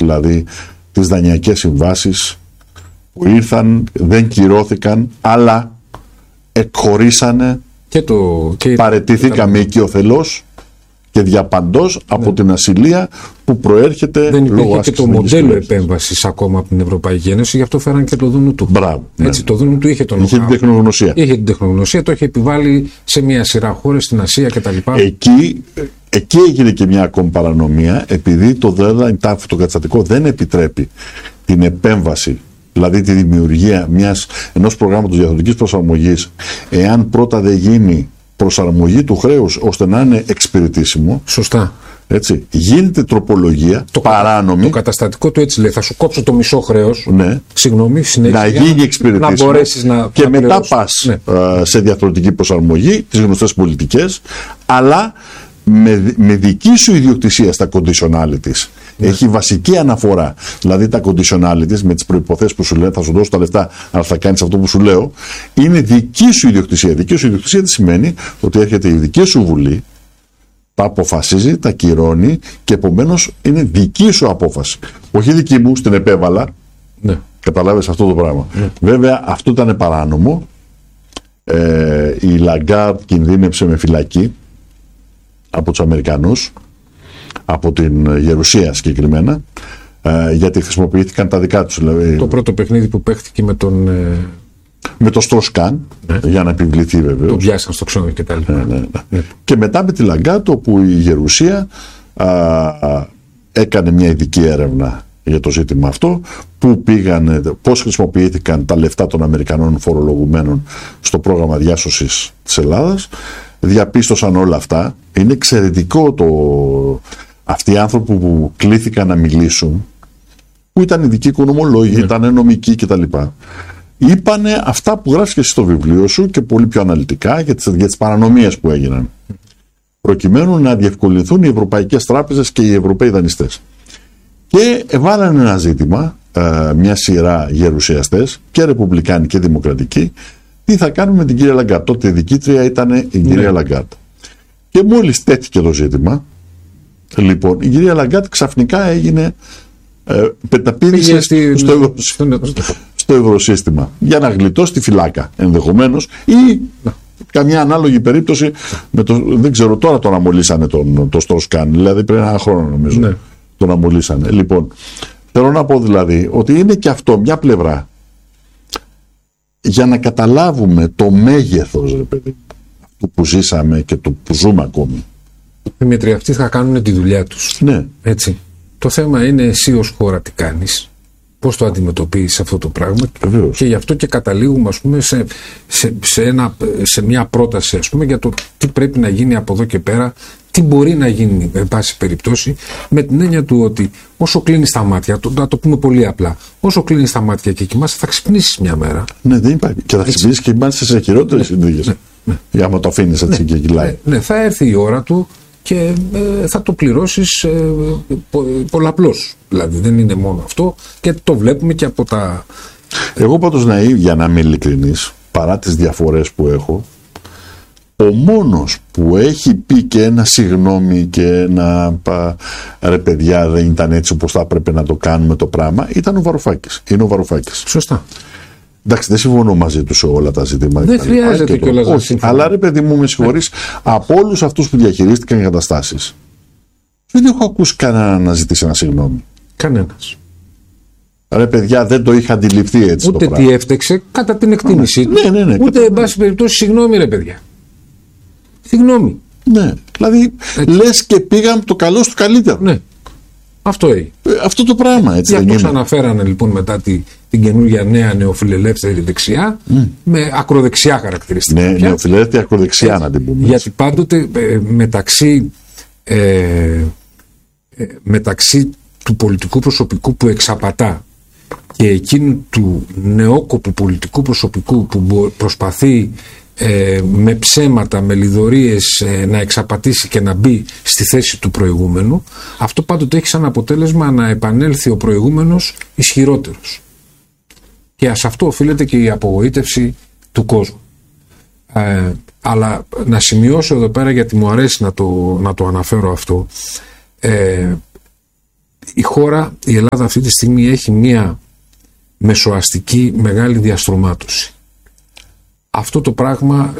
δηλαδή τις δανειακές συμβάσεις που ήρθαν, δεν κυρώθηκαν, αλλά εκχωρήσανε και παραιτηθήκαμε οικειοθελώς και διαπαντός από την ασυλία που προέρχεται δεν λόγω υπήρχε και το μοντέλο επέμβασης ακόμα από την Ευρωπαϊκή Ένωση, γι' αυτό φέραν και το δούνου του. Μπράβο. Έτσι, το δούνου του είχε τον είχε την τεχνογνωσία. Είχε την τεχνογνωσία, το είχε επιβάλει σε μια σειρά χώρες στην Ασία κτλ. Εκεί έγινε και μια ακόμη παρανομία, επειδή το deadline TAF, το καταστατικό, δεν επιτρέπει την επέμβαση, δηλαδή τη δημιουργία ενός προγράμματος διαθροτικής προσαρμογής, εάν πρώτα δεν γίνει προσαρμογή του χρέους ώστε να είναι εξυπηρετήσιμο. Σωστά. Έτσι, γίνεται τροπολογία παράνομη. Το καταστατικό του έτσι λέει: θα σου κόψω το μισό χρέος. Ναι. Συγγνώμη, συνέχεια. Να γίνει εξυπηρετήσιμο. Να μπορέσεις και μετά πας σε διαθροτική προσαρμογή, τις γνωστές πολιτικές, αλλά με δική σου ιδιοκτησία στα conditionalities. Έχει βασική αναφορά. Δηλαδή τα conditionalities με τις προϋποθέσεις που σου λέω, θα σου δώσω τα λεφτά, αλλά θα κάνεις αυτό που σου λέω, είναι δική σου ιδιοκτησία. Δική σου ιδιοκτησία τι σημαίνει? Ότι έρχεται η δική σου βουλή, τα αποφασίζει, τα κυρώνει και επομένως είναι δική σου απόφαση. Όχι δική μου, στην επέβαλα. Ναι. Καταλάβες αυτό το πράγμα. Ναι. Βέβαια αυτό ήταν παράνομο. Η Λαγκάρντ κινδύνεψε με φυλακή από τους Αμερικανούς, από την Γερουσία συγκεκριμένα, γιατί χρησιμοποιήθηκαν τα δικά τους. Δηλαδή, το πρώτο παιχνίδι που παίχτηκε με τον... με το Στροσκάν, για να επιβληθεί βεβαίως. Το πιάσαν στο ξενοδοχείο και τα λοιπά. Ναι. Και μετά με τη Λαγκάρντ, όπου η Γερουσία έκανε μια ειδική έρευνα για το ζήτημα αυτό, που πήγαν, πώς χρησιμοποιήθηκαν τα λεφτά των Αμερικανών φορολογουμένων στο πρόγραμμα διάσωσης της Ελλάδας. Διαπίστωσαν όλα αυτά. Είναι εξαιρετικό αυτοί οι άνθρωποι που κλήθηκαν να μιλήσουν, που ήταν ειδικοί οικονομολόγοι, ήταν νομικοί κτλ. Είπανε αυτά που γράφεις και εσύ στο βιβλίο σου και πολύ πιο αναλυτικά για τις παρανομίες που έγιναν, προκειμένου να διευκολυνθούν οι ευρωπαϊκές τράπεζες και οι ευρωπαίοι δανειστές. Και βάλανε ένα ζήτημα, μια σειρά γερουσιαστές, και ρεπουμπλικάνοι και δημοκρατικοί, τι θα κάνουμε με την κυρία Λαγκάρντ. Τότε η διοικήτρια ήταν η κυρία Λαγκάρντ. Και μόλις τέθηκε το ζήτημα, λοιπόν, η κυρία Λαγκάρντ ξαφνικά έγινε πεταπήδησε στο ευρωσύστημα για να γλιτώσει τη φυλάκα ενδεχομένως, ή καμιά ανάλογη περίπτωση με δεν ξέρω, τώρα τον αμολύσανε το Στροσκάν, δηλαδή πριν ένα χρόνο νομίζω τον αμολύσανε. Λοιπόν, θέλω να πω δηλαδή ότι είναι και αυτό μια πλευρά για να καταλάβουμε το μέγεθος, ρε παιδί, αυτού που ζήσαμε και το που ζούμε ακόμη. Δημήτρη, αυτοί θα κάνουν τη δουλειά τους. Ναι. Έτσι. Το θέμα είναι εσύ ως χώρα τι κάνεις, πώς το αντιμετωπίζεις αυτό το πράγμα. Βεβαίως. Και γι' αυτό και καταλήγουμε, ας πούμε, σε μια πρόταση, ας πούμε, για το τι πρέπει να γίνει από εδώ και πέρα, τι μπορεί να γίνει, εν πάση περιπτώσει, με την έννοια του ότι όσο κλείνεις τα μάτια, να το πούμε πολύ απλά, όσο κλείνεις τα μάτια και κοιμάσαι, θα ξυπνήσεις μια μέρα. Ναι, δεν υπάρχει. Και θα ξυπνήσεις και κοιμάσαι σε χειρότερες συνθήκες. Για άμα το αφήνεις έτσι και κυλάει. Ναι, θα έρθει η ώρα του και θα το πληρώσεις πολλαπλώς. Δηλαδή δεν είναι μόνο αυτό, και το βλέπουμε και από τα... Εγώ πάντως, για να είμαι ειλικρινής, παρά τις διαφορές που έχω, ο μόνος που έχει πει και ένα συγγνώμη και ένα ρε παιδιά δεν ήταν έτσι όπως θα έπρεπε να το κάνουμε το πράγμα, ήταν ο Βαρουφάκης. Είναι ο Βαρουφάκης. Σωστά. Εντάξει, δεν συμφωνώ μαζί του σε όλα τα ζητήματα. Δεν χρειάζεται κιόλας να συμφωνώ. Αλλά ρε παιδί μου, με συγχωρείς, από όλους αυτούς που διαχειρίστηκαν οι καταστάσεις, δεν έχω ακούσει κανέναν να ζητήσει ένα συγγνώμη. Κανένας. Ρε παιδιά, δεν το είχα αντιληφθεί έτσι. Ούτε το τι έφτεξε κατά την εκτίμησή του. Ναι. Ούτε, εν πάση περιπτώσει, συγγνώμη, ρε παιδιά. Συγγνώμη. Ναι. Δηλαδή, λες και πήγαμε το καλό στο καλύτερο. Ναι. Αυτό έγινε. Αυτό το πράγμα έτσι. Για αυτό αναφέρανε λοιπόν μετά την καινούργια νέα νεοφιλελεύθερη δεξιά, με ακροδεξιά χαρακτηριστικά. Ναι, νεοφιλελεύθερη ακροδεξιά να την πούμε. Γιατί πάντοτε μεταξύ του πολιτικού προσωπικού που εξαπατά και εκείνου του νεόκοπου πολιτικού προσωπικού που προσπαθεί με ψέματα, με λιδωρίες να εξαπατήσει και να μπει στη θέση του προηγούμενου, αυτό πάντοτε έχει σαν αποτέλεσμα να επανέλθει ο προηγούμενος ισχυρότερος. Και σε αυτό οφείλεται και η απογοήτευση του κόσμου. Αλλά να σημειώσω εδώ πέρα, γιατί μου αρέσει να το αναφέρω αυτό, η χώρα, η Ελλάδα αυτή τη στιγμή έχει μία μεσοαστική μεγάλη διαστρωμάτωση. Αυτό το πράγμα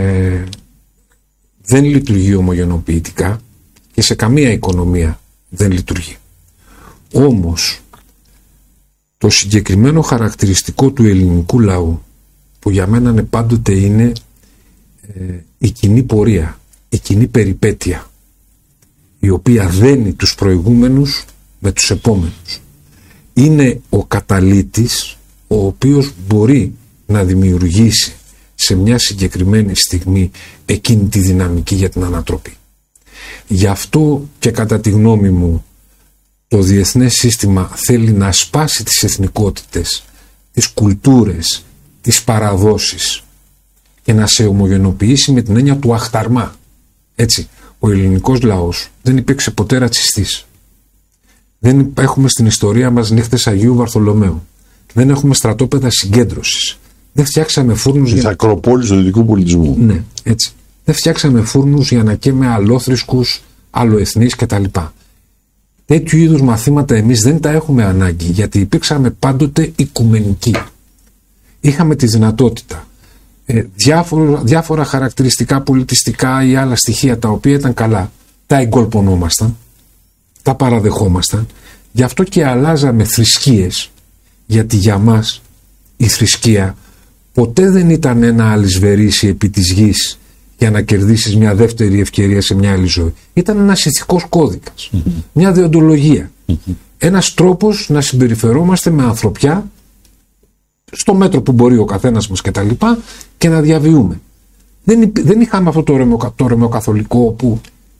δεν λειτουργεί ομογενοποιητικά και σε καμία οικονομία δεν λειτουργεί. Όμως το συγκεκριμένο χαρακτηριστικό του ελληνικού λαού, που για μένα πάντοτε είναι η κοινή πορεία, η κοινή περιπέτεια, η οποία δένει τους προηγούμενους με τους επόμενους, είναι ο καταλύτης ο οποίος μπορεί να δημιουργήσει σε μια συγκεκριμένη στιγμή εκείνη τη δυναμική για την ανατροπή. Γι' αυτό και κατά τη γνώμη μου το διεθνές σύστημα θέλει να σπάσει τις εθνικότητες, τις κουλτούρες, τις παραδόσεις και να σε ομογενοποιήσει με την έννοια του αχταρμά. Έτσι, ο ελληνικός λαός δεν υπήρξε ποτέ ρατσιστής. Δεν έχουμε στην ιστορία μας νύχτες Αγίου Βαρθολομαίου. Δεν έχουμε στρατόπεδα συγκέντρωσης. Δεν φτιάξαμε φούρνους για... Ακροπόλεις του δυτικού πολιτισμού. Ναι, έτσι. Δεν φτιάξαμε φούρνους για να καίμε αλλόθρησκους, αλλοεθνείς κτλ. Τέτοιου είδους μαθήματα εμείς δεν τα έχουμε ανάγκη, γιατί υπήρξαμε πάντοτε οικουμενικοί. Είχαμε τη δυνατότητα διάφορα χαρακτηριστικά πολιτιστικά ή άλλα στοιχεία τα οποία ήταν καλά, τα εγκολπωνόμασταν, τα παραδεχόμασταν, γι' αυτό και αλλάζαμε θρησκείες, γιατί για μας η θρησκεία ποτέ δεν ήταν ένα αλυσβερίσι επί της γης για να κερδίσεις μια δεύτερη ευκαιρία σε μια άλλη ζωή. Ήταν ένας ηθικός κώδικας, μια δεοντολογία, ένας τρόπος να συμπεριφερόμαστε με ανθρωπιά στο μέτρο που μπορεί ο καθένας μας και να διαβιούμε. Δεν είχαμε αυτό το ρωμαιοκαθολικό που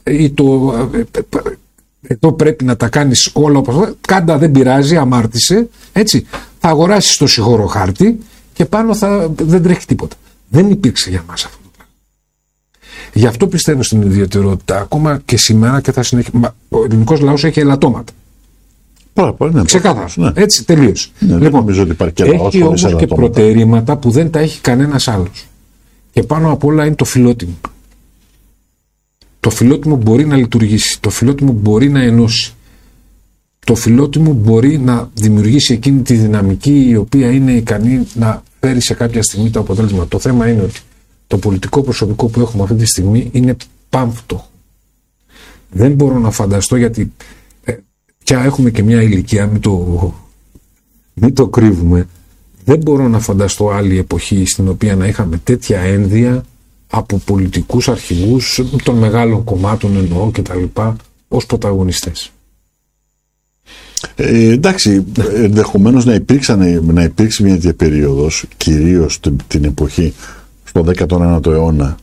εδώ πρέπει να τα κάνεις όλα όπως κάντα, δεν πειράζει, αμάρτησε, έτσι, θα αγοράσεις το συγχώρο χάρτη και πάνω δεν τρέχει τίποτα. Δεν υπήρξε για μας αυτό το πράγμα. Γι' αυτό πιστεύω στην ιδιαιτερότητα ακόμα και σήμερα και θα συνεχίσει. Ο ελληνικός λαός έχει ελαττώματα. Ξεκάθαρα. Ναι. Έτσι, τελείως. Ναι, λοιπόν, έχει όμως και προτερήματα που δεν τα έχει κανένας άλλος. Και πάνω απ' όλα είναι το φιλότιμο. Το φιλότιμο μπορεί να λειτουργήσει. Το φιλότιμο μπορεί να ενώσει. Το φιλότιμο μπορεί να δημιουργήσει εκείνη τη δυναμική η οποία είναι ικανή να φέρει σε κάποια στιγμή το αποτέλεσμα. Το θέμα είναι ότι το πολιτικό προσωπικό που έχουμε αυτή τη στιγμή είναι πάμφτωχο. Δεν μπορώ να φανταστώ, γιατί πια έχουμε και μια ηλικία, μην το κρύβουμε. Δεν μπορώ να φανταστώ άλλη εποχή στην οποία να είχαμε τέτοια ένδυα από πολιτικούς αρχηγούς των μεγάλων κομμάτων εννοώ και τα λοιπά ως πρωταγωνιστές. Εντάξει, ενδεχομένως να υπήρξε μια τέτοια περίοδος, κυρίως την εποχή στο 19ο αιώνα,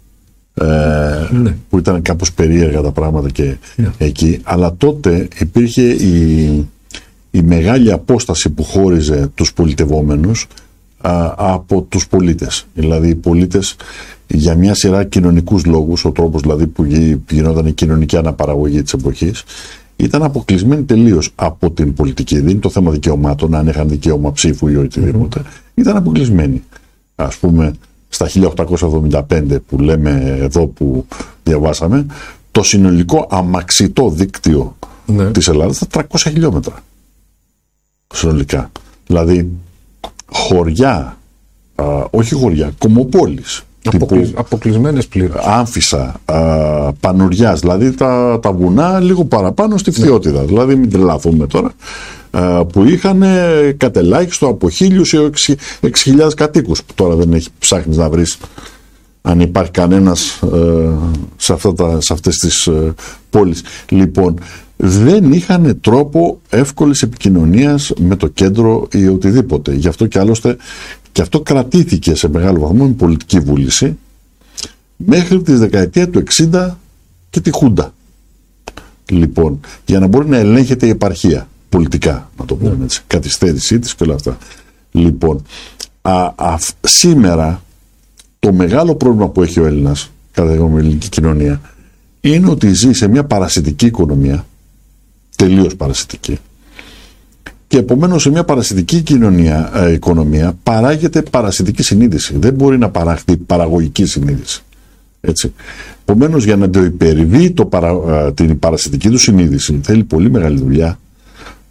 που ήταν κάπως περίεργα τα πράγματα και εκεί, αλλά τότε υπήρχε η μεγάλη απόσταση που χώριζε τους πολιτευόμενους από τους πολίτες. Δηλαδή οι πολίτες για μια σειρά κοινωνικούς λόγους, ο τρόπος δηλαδή που γινόταν η κοινωνική αναπαραγωγή της εποχής, ήταν αποκλεισμένοι τελείως από την πολιτική. Δεν είναι το θέμα δικαιωμάτων, αν είχαν δικαίωμα ψήφου ή οτιδήποτε. Ήταν αποκλεισμένοι. Ας πούμε, στα 1875 που λέμε εδώ που διαβάσαμε, το συνολικό αμαξιτό δίκτυο της Ελλάδας ήταν 300 χιλιόμετρα. Συνολικά. Δηλαδή, χωριά, όχι χωριά, κομμοπόλεις. Αποκλεισμένες πλήρως. Άμφισσα, Πανουριάς, δηλαδή τα βουνά λίγο παραπάνω στη Φθιώτιδα. Δηλαδή μην τρελαθούμε τώρα, που είχαν κατελάχιστο από 1.000 έως 6.000 κατοίκους, που τώρα δεν έχει ψάχνεις να βρεις αν υπάρχει κανένας σε αυτές τις πόλεις. Λοιπόν, δεν είχαν τρόπο εύκολης επικοινωνίας με το κέντρο ή οτιδήποτε. Γι' αυτό και άλλωστε και αυτό κρατήθηκε σε μεγάλο βαθμό με πολιτική βούληση μέχρι τη δεκαετία του 60 και τη Χούντα. Λοιπόν, για να μπορεί να ελέγχεται η επαρχία πολιτικά, να το πούμε έτσι, καθυστέρησή της και όλα αυτά. Λοιπόν, σήμερα το μεγάλο πρόβλημα που έχει ο Έλληνας, κατά την ελληνική κοινωνία, είναι ότι ζει σε μια παρασιτική οικονομία, τελείως παρασιτική, και επομένως σε μια παρασιτική οικονομία παράγεται παρασιτική συνείδηση. Δεν μπορεί να παραχθεί παραγωγική συνείδηση. Έτσι. Επομένως, για να το υπερβεί την παρασιτική του συνείδηση θέλει πολύ μεγάλη δουλειά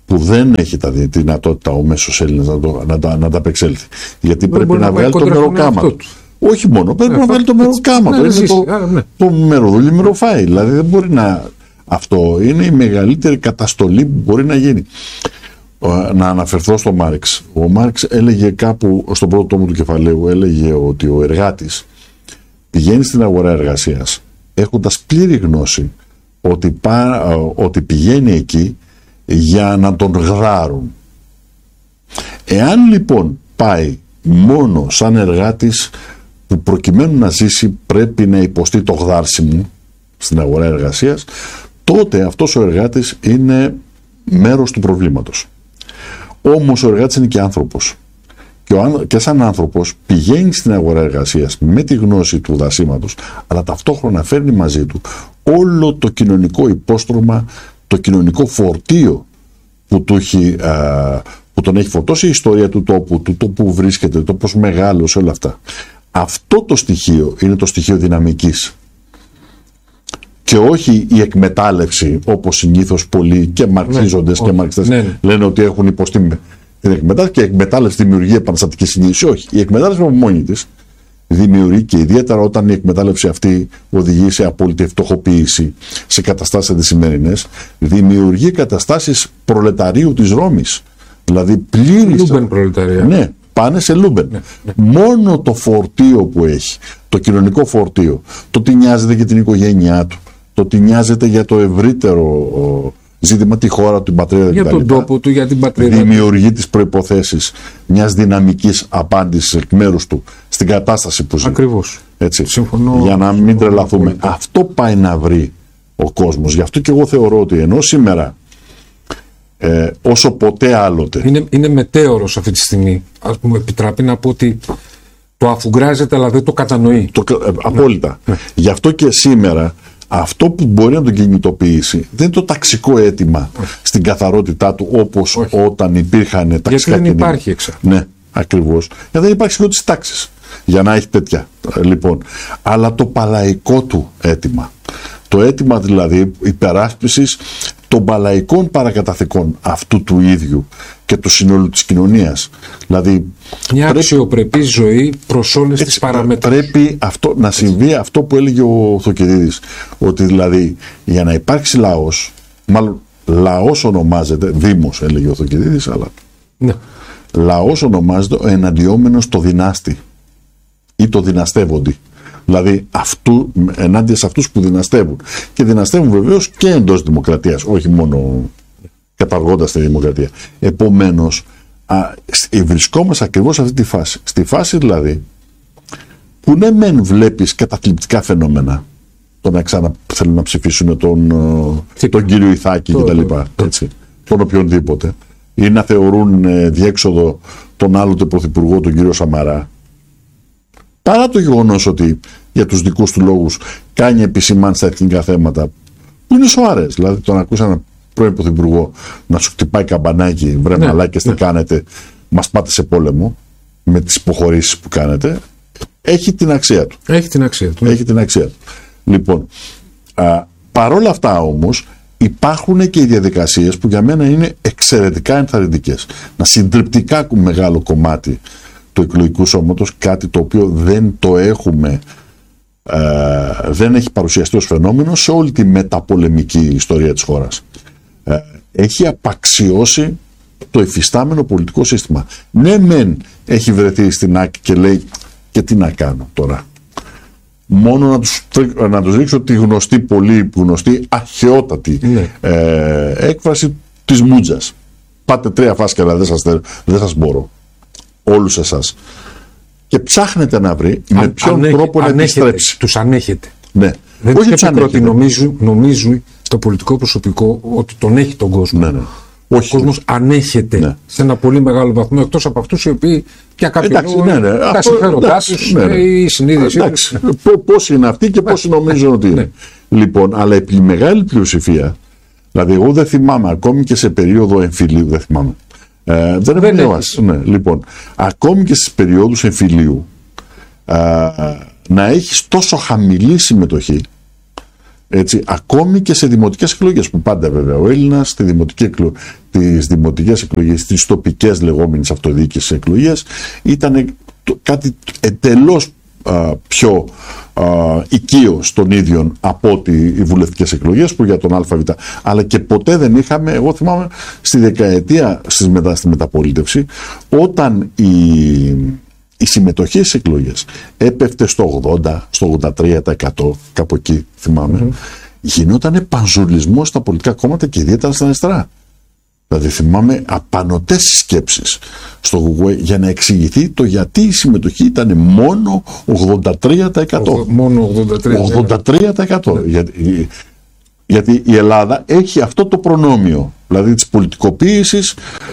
που δεν έχει τη δυνατότητα ο μέσος Έλληνας να τα απεξέλθει. Γιατί πρέπει να βγάλει το μεροκάμα του. Όχι μόνο, πρέπει να βγάλει το μεροκάμα του. Είναι το μεροδούλι μεροφάει. Δηλαδή δεν μπορεί να. Αυτό είναι η μεγαλύτερη καταστολή που μπορεί να γίνει. Να αναφερθώ στο Μάρξ. Ο Μάρξ έλεγε κάπου στον πρώτο τόμο του κεφαλαίου, έλεγε ότι ο εργάτης πηγαίνει στην αγορά εργασίας έχοντας πλήρη γνώση ότι πηγαίνει εκεί για να τον γδάρουν. Εάν λοιπόν πάει μόνο σαν εργάτης που προκειμένου να ζήσει πρέπει να υποστεί το γδάρσιμο στην αγορά εργασίας, τότε αυτός ο εργάτης είναι μέρος του προβλήματος. Όμως ο εργάτης είναι και άνθρωπος. Και σαν άνθρωπος πηγαίνει στην αγορά εργασίας με τη γνώση του δασίματος, αλλά ταυτόχρονα φέρνει μαζί του όλο το κοινωνικό υπόστρωμα, το κοινωνικό φορτίο που τον έχει φορτώσει η ιστορία του τόπου, του τόπου που βρίσκεται, το πώς μεγάλωσε, όλα αυτά. Αυτό το στοιχείο είναι το στοιχείο δυναμικής. Και όχι η εκμετάλλευση, όπως συνήθως πολλοί και μαρξίζοντες και μαρξιστές λένε ότι έχουν υποστεί την εκμετάλλευση, και η εκμετάλλευση δημιουργεί επαναστατική συνείδηση. Όχι. Η εκμετάλλευση από μόνη της δημιουργεί, και ιδιαίτερα όταν η εκμετάλλευση αυτή οδηγεί σε απόλυτη φτωχοποίηση, σε καταστάσεις αντισημερινές, δημιουργεί καταστάσεις προλεταρίου της Ρώμης. Δηλαδή πλήρης. Λούμπεν προλεταρία. Ναι, πάνε σε Λούμπεν. Μόνο το φορτίο που έχει, το κοινωνικό φορτίο, το ότι νοιάζεται για την οικογένειά του, το ότι νοιάζεται για το ευρύτερο ζήτημα, τη χώρα του, την πατρίδα για τον τόπο του, για την πατρίδα του, δημιουργεί τις προϋποθέσεις μιας δυναμικής απάντησης εκ μέρους του στην κατάσταση που ζει. Ακριβώς. Έτσι. Συμφωνώ, για να μην τρελαθούμε. Αυτό πάει να βρει ο κόσμος. Γι' αυτό και εγώ θεωρώ ότι ενώ σήμερα όσο ποτέ άλλοτε είναι μετέωρος αυτή τη στιγμή. Ας μου επιτραπεί να πω ότι το αφουγκράζεται αλλά δεν το κατανοεί. Απόλυτα. Γι' αυτό και σήμερα αυτό που μπορεί να τον κινητοποιήσει δεν είναι το ταξικό αίτημα στην καθαρότητά του, όπως όταν υπήρχαν ταξικά κινήματα. Γιατί δεν υπάρχει εξα. Ναι, ακριβώς. Γιατί δεν υπάρχει σχεδόν της τάξης για να έχει τέτοια. Λοιπόν, αλλά το παλαϊκό του αίτημα. Το αίτημα δηλαδή υπεράσπισης των παλαϊκών παρακαταθήκων αυτού του ίδιου και του συνόλου της κοινωνίας. Δηλαδή, μια αξιοπρεπή ζωή προς όλες τις παραμέτρους. Πρέπει να συμβεί αυτό που έλεγε ο Θωκηδίδης, ότι δηλαδή για να υπάρξει λαός, μάλλον λαός ονομάζεται, δήμος έλεγε ο Θωκηδίδης, αλλά ναι. Λαός ονομάζεται ο εναντιόμενος το δυνάστη ή το δυναστεύοντι. Δηλαδή ενάντια σε αυτούς που δυναστεύουν. Και δυναστεύουν βεβαίως και εντός δημοκρατίας, όχι μόνο καταργώντας τη δημοκρατία. Επομένως, βρισκόμαστε ακριβώς σε αυτή τη φάση. Στη φάση δηλαδή που ναι μεν βλέπεις καταθλιπτικά φαινόμενα, το να θέλουν να ψηφίσουν τον κύριο Ιθάκη κτλ. Τον οποιονδήποτε, ή να θεωρούν διέξοδο τον άλλοτε πρωθυπουργό, τον κύριο Σαμαρά. Παρά το γεγονός ότι για τους δικούς του λόγους κάνει επισημάνσεις στα εθνικά θέματα που είναι σοβαρές. Δηλαδή τον ακούσα έναν πρώην πρωθυπουργό να σου χτυπάει καμπανάκι, βρε μαλάκες, τι κάνετε, μας πάτε σε πόλεμο με τις υποχωρήσεις που κάνετε. Έχει την αξία του. Έχει την αξία του. Λοιπόν, παρόλα αυτά όμως υπάρχουν και οι διαδικασίες που για μένα είναι εξαιρετικά ενθαρρυντικές. Ένα συντριπτικά μεγάλο κομμάτι του εκλογικού σώματος, κάτι το οποίο δεν το έχουμε, δεν έχει παρουσιαστεί ως φαινόμενο σε όλη τη μεταπολεμική ιστορία της χώρας. Έχει απαξιώσει το υφιστάμενο πολιτικό σύστημα. Ναι μεν έχει βρεθεί στην άκρη και λέει και τι να κάνω τώρα. Μόνο να τους ρίξω τη γνωστή, πολύ γνωστή, αχαιότατη έκφραση της μούτζας. Πάτε 3 φάσκαρα, δεν σας μπορώ. Όλους εσάς. Και ψάχνετε να βρει με ποιον τρόπο να επιστρέψει. Τους ανέχετε. Ναι. Δεν τους επικροτεί. Νομίζουν το πολιτικό προσωπικό ότι τον έχει τον κόσμο. Ναι. Ο κόσμος ανέχεται σε ένα πολύ μεγάλο βαθμό, εκτός από αυτούς οι οποίοι για κάποιο λόγο τα συμφέροντά τους, η συνείδησή τους. Πώς είναι αυτοί και πώς νομίζουν ότι είναι. Λοιπόν, αλλά η μεγάλη πλειοψηφία, δηλαδή εγώ δεν θυμάμαι, ακόμη και σε περίοδο εμφυλίου, δεν θυμάμαι. Δεν έχω διαβάσει. Λοιπόν, ακόμη και στις περιόδους εμφυλίου να έχεις τόσο χαμηλή συμμετοχή Έτσι, ακόμη και σε δημοτικές εκλογές, που πάντα βέβαια ο Έλληνας τις δημοτικές εκλογές, τις τοπικές λεγόμενες αυτοδιοίκησης εκλογές, ήταν κάτι εντελώς πιο οικείο των ίδιων από ότι οι βουλευτικές εκλογές που για τον ΑΒ. Αλλά και ποτέ δεν είχαμε, εγώ θυμάμαι στη δεκαετία στη μεταπολίτευση, όταν η συμμετοχή στις εκλογές έπεφτε στο 80, στο 83%, κάπου εκεί θυμάμαι, γινόταν πανζουλισμός στα πολιτικά κόμματα και ιδιαίτερα στα αριστερά. Δηλαδή θυμάμαι απανωτές σκέψεις στο Google για να εξηγηθεί το γιατί η συμμετοχή ήταν μόνο 83%. Μόνο 83%. Γιατί η Ελλάδα έχει αυτό το προνόμιο, δηλαδή της πολιτικοποίησης,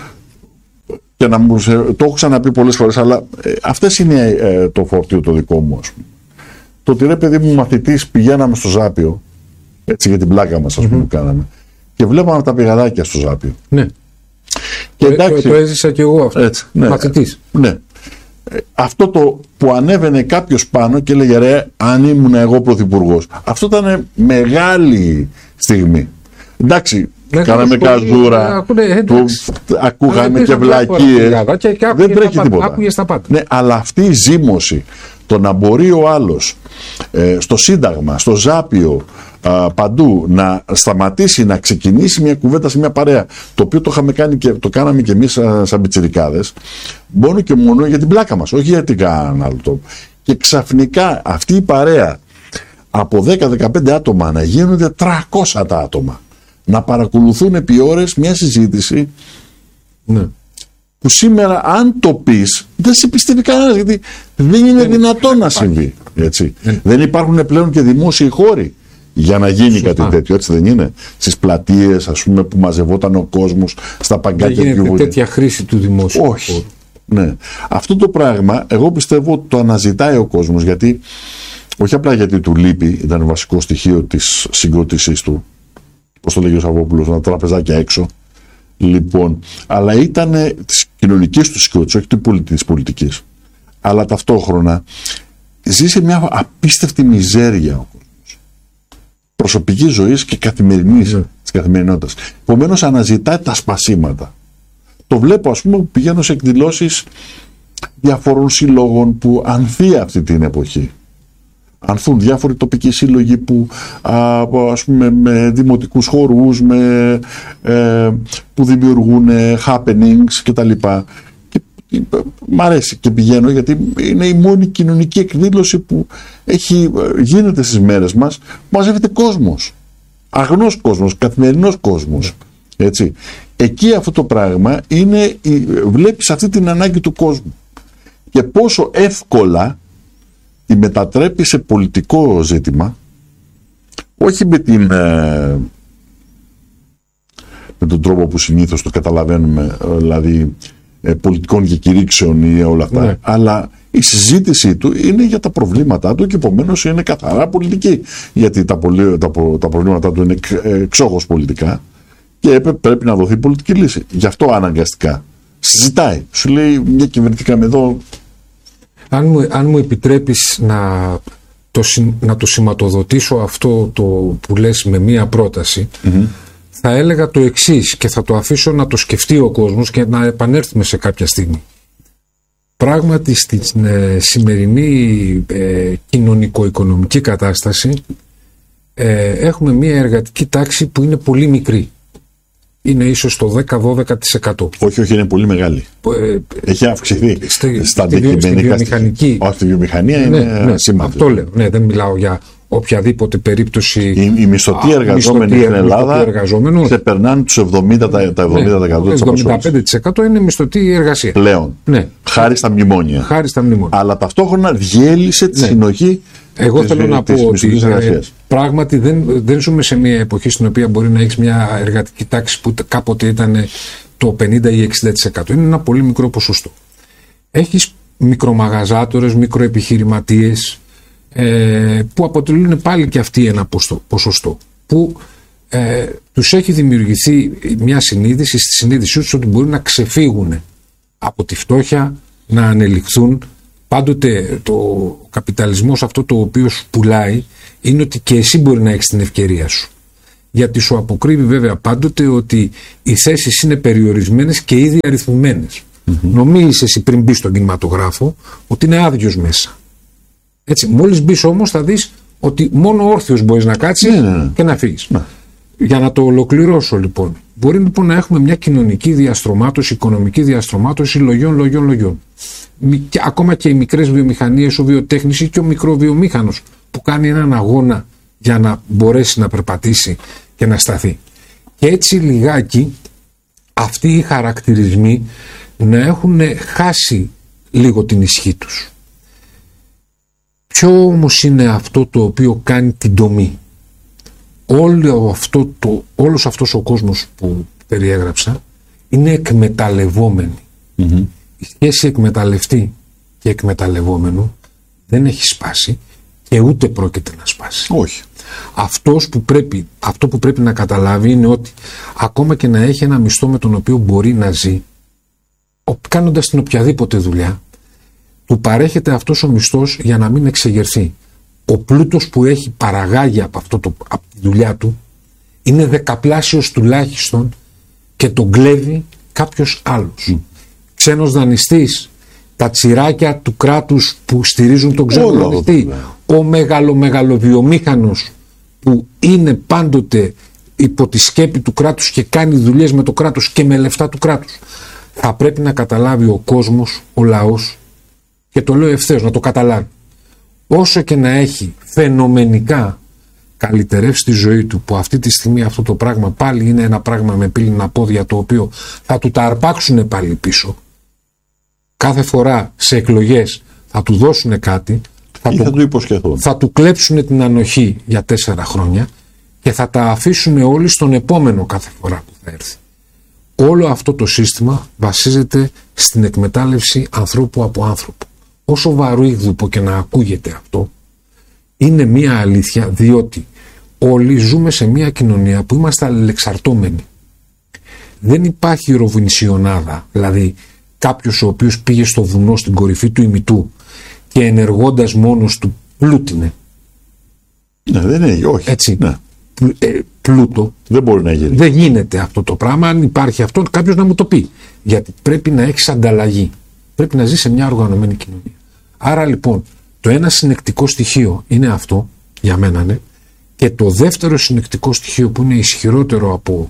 και το έχω ξαναπεί πολλές φορές, αλλά αυτές είναι το φορτίο το δικό μου, ας πούμε. Το ότι ρε παιδί μου μαθητής πηγαίναμε στο Ζάπιο, έτσι για την πλάκα μας, ας πούμε, που κάναμε, και βλέπαμε τα πηγαδάκια στο Ζάπιο. Ναι. Και εντάξει, το έζησα και εγώ αυτό. Έτσι, ναι, μαθητής. Ναι. Αυτό το που ανέβαινε κάποιος πάνω και έλεγε ρε, αν ήμουν εγώ πρωθυπουργός. Αυτό ήταν μεγάλη στιγμή. Εντάξει, κάναμε καζούρα, ακούγαμε και βλακίες. Δεν τρέχει τίποτα. Ναι, αλλά αυτή η ζήμωση, το να μπορεί ο άλλος στο Σύνταγμα, στο Ζάπιο, παντού να σταματήσει να ξεκινήσει μια κουβέντα σε μια παρέα, το οποίο το είχαμε κάνει και το κάναμε και εμείς σαν πιτσιρικάδες, μόνο και μόνο για την πλάκα μας, όχι γιατί κάναν άλλο το. Και ξαφνικά αυτή η παρέα από 10-15 άτομα να γίνονται 300 τα άτομα, να παρακολουθούν επί ώρες μια συζήτηση, ναι, που σήμερα αν το πεις δεν σε πιστεύει κανένας, γιατί δεν είναι δυνατόν να συμβεί, έτσι. Δεν υπάρχουν πλέον και δημόσιοι χώροι για να γίνει κάτι τέτοιο, έτσι δεν είναι? Στις πλατείες, ας πούμε, που μαζευόταν ο κόσμος, στα παγκάκια. Δεν γίνεται τέτοια χρήση του δημόσιου χώρου. Όχι. Ναι. Αυτό το πράγμα εγώ πιστεύω ότι το αναζητάει ο κόσμος, γιατί όχι απλά γιατί του λείπει, ήταν βασικό στοιχείο της συγκρότησής του, πώς το λέγει ο Σαββόπουλος, ένα τραπεζάκια έξω, λοιπόν, αλλά ήταν της κοινωνικής του συγκρότησης, όχι της πολιτικής. Αλλά ταυτόχρονα ζει σε μια απίστευτη μιζέρια ο κόσμος προσωπικής ζωής και καθημερινής, της καθημερινότητας. Επομένως αναζητάει τα σπασίματα. Το βλέπω, ας πούμε, που πηγαίνω σε εκδηλώσεις διαφορών συλλόγων που ανθεί αυτή την εποχή. Ανθούν διάφοροι τοπικοί σύλλογοι που, ας πούμε, με δημοτικούς χορούς, που δημιουργούν happenings κτλ. Μ' αρέσει και πηγαίνω, γιατί είναι η μόνη κοινωνική εκδήλωση που γίνεται στις μέρες μας, που μαζεύεται κόσμος, αγνός κόσμος, καθημερινός κόσμος, έτσι. Εκεί αυτό το πράγμα είναι, βλέπεις αυτή την ανάγκη του κόσμου και πόσο εύκολα τη μετατρέπει σε πολιτικό ζήτημα, όχι με τον τρόπο που συνήθως το καταλαβαίνουμε, δηλαδή πολιτικών και κηρύξεων ή όλα αυτά, ναι, αλλά η συζήτησή του είναι για τα προβλήματά του και επομένως είναι καθαρά πολιτική, γιατί τα προβλήματά του είναι εξόχως πολιτικά και πρέπει να δοθεί πολιτική λύση. Γι' αυτό αναγκαστικά συζητάει, σου λέει μια κυβερνητικά με εδώ. Αν μου επιτρέπεις να το σηματοδοτήσω αυτό το που λες με μία πρόταση, θα έλεγα το εξής και θα το αφήσω να το σκεφτεί ο κόσμος και να επανέλθουμε σε κάποια στιγμή. Πράγματι στην σημερινή κοινωνικο-οικονομική κατάσταση έχουμε μία εργατική τάξη που είναι πολύ μικρή. Είναι ίσως το 10-12%. Όχι, είναι πολύ μεγάλη. Έχει αυξηθεί. Στη βιομηχανική. Όχι, στη βιομηχανία είναι σημαντικό. Αυτό λέω. Ναι, δεν μιλάω για οποιαδήποτε περίπτωση. Οι μισθωτοί εργαζόμενοι στην Ελλάδα ξεπερνάνε τους 70%. 75% είναι μισθωτή εργασία. Πλέον. Ναι. Χάρη στα μνημόνια. Αλλά ταυτόχρονα διέλυσε τη συνοχή. Εγώ θέλω να πω ότι πράγματι δεν ζούμε σε μια εποχή στην οποία μπορεί να έχεις μια εργατική τάξη που κάποτε ήταν το 50 ή 60%. Είναι ένα πολύ μικρό ποσοστό. Έχεις μικρομαγαζάτορες, μικροεπιχειρηματίες, που αποτελούν πάλι και αυτοί ένα ποσοστό, που τους έχει δημιουργηθεί μια συνείδηση, στη συνείδησή τους ότι μπορεί να ξεφύγουν από τη φτώχεια, να ανελιχθούν. Πάντοτε ο καπιταλισμός, αυτό το οποίο σου πουλάει, είναι ότι και εσύ μπορεί να έχεις την ευκαιρία σου. Γιατί σου αποκρύβει βέβαια πάντοτε ότι οι θέσεις είναι περιορισμένες και ήδη αριθμημένες. Νομίζεις εσύ πριν μπεις στον κινηματογράφο ότι είναι άδειος μέσα. Έτσι, μόλις μπεις όμως θα δεις ότι μόνο όρθιος μπορείς να κάτσεις και να φύγεις. Για να το ολοκληρώσω λοιπόν, μπορεί λοιπόν να έχουμε μια κοινωνική διαστρωμάτωση, οικονομική διαστρωμάτωση λογιών. Και ακόμα και οι μικρές βιομηχανίες, ο βιοτέχνης ή και ο μικροβιομήχανος που κάνει έναν αγώνα για να μπορέσει να περπατήσει και να σταθεί. Και έτσι λιγάκι αυτοί οι χαρακτηρισμοί να έχουν χάσει λίγο την ισχύ τους. Ποιο όμως είναι αυτό το οποίο κάνει την τομή? Όλος αυτός ο κόσμος που περιέγραψα είναι εκμεταλλευόμενοι. Η σχέση εκμεταλλευτή και εκμεταλλευόμενου δεν έχει σπάσει και ούτε πρόκειται να σπάσει. Όχι. Αυτό που πρέπει να καταλάβει είναι ότι ακόμα και να έχει ένα μισθό με τον οποίο μπορεί να ζει, κάνοντας την οποιαδήποτε δουλειά, του παρέχεται αυτός ο μισθός για να μην εξεγερθεί. Ο πλούτος που έχει παραγάγει από τη δουλειά του είναι δεκαπλάσιος τουλάχιστον και τον κλέβει κάποιος άλλος. Ξένος δανειστής, τα τσιράκια του κράτους που στηρίζουν τον ξένο δανειστή, ο μεγαλοβιομήχανος που είναι πάντοτε υπό τη σκέπη του κράτους και κάνει δουλειές με το κράτος και με λεφτά του κράτους. Θα πρέπει να καταλάβει ο κόσμος, ο λαός, και το λέω ευθέως να το καταλάβει, όσο και να έχει φαινομενικά καλυτερεύσει τη ζωή του, που αυτή τη στιγμή αυτό το πράγμα πάλι είναι ένα πράγμα με πύληνα πόδια, το οποίο θα του τα αρπάξουν πάλι πίσω. Κάθε φορά σε εκλογές θα του δώσουν κάτι, θα του κλέψουν την ανοχή για 4 χρόνια και θα τα αφήσουν όλοι στον επόμενο κάθε φορά που θα έρθει. Όλο αυτό το σύστημα βασίζεται στην εκμετάλλευση ανθρώπου από άνθρωπο. Όσο βαρύγδουπο και να ακούγεται αυτό, είναι μία αλήθεια, διότι όλοι ζούμε σε μία κοινωνία που είμαστε αλληλεξαρτώμενοι. Δεν υπάρχει ροβινσιονάδα, δηλαδή κάποιος ο οποίος πήγε στο βουνό στην κορυφή του ημιτού και ενεργώντας μόνος του πλούτινε. Ναι, δεν είναι, όχι. Έτσι. Ναι. Πλούτο. Δεν μπορεί να γίνει. Δεν γίνεται αυτό το πράγμα. Αν υπάρχει αυτό, κάποιος να μου το πει. Γιατί πρέπει να έχεις ανταλλαγή. Πρέπει να ζεις σε μια οργανωμένη κοινωνία. Άρα λοιπόν, το ένα συνεκτικό στοιχείο είναι αυτό, για μένα ναι, και το δεύτερο συνεκτικό στοιχείο που είναι ισχυρότερο από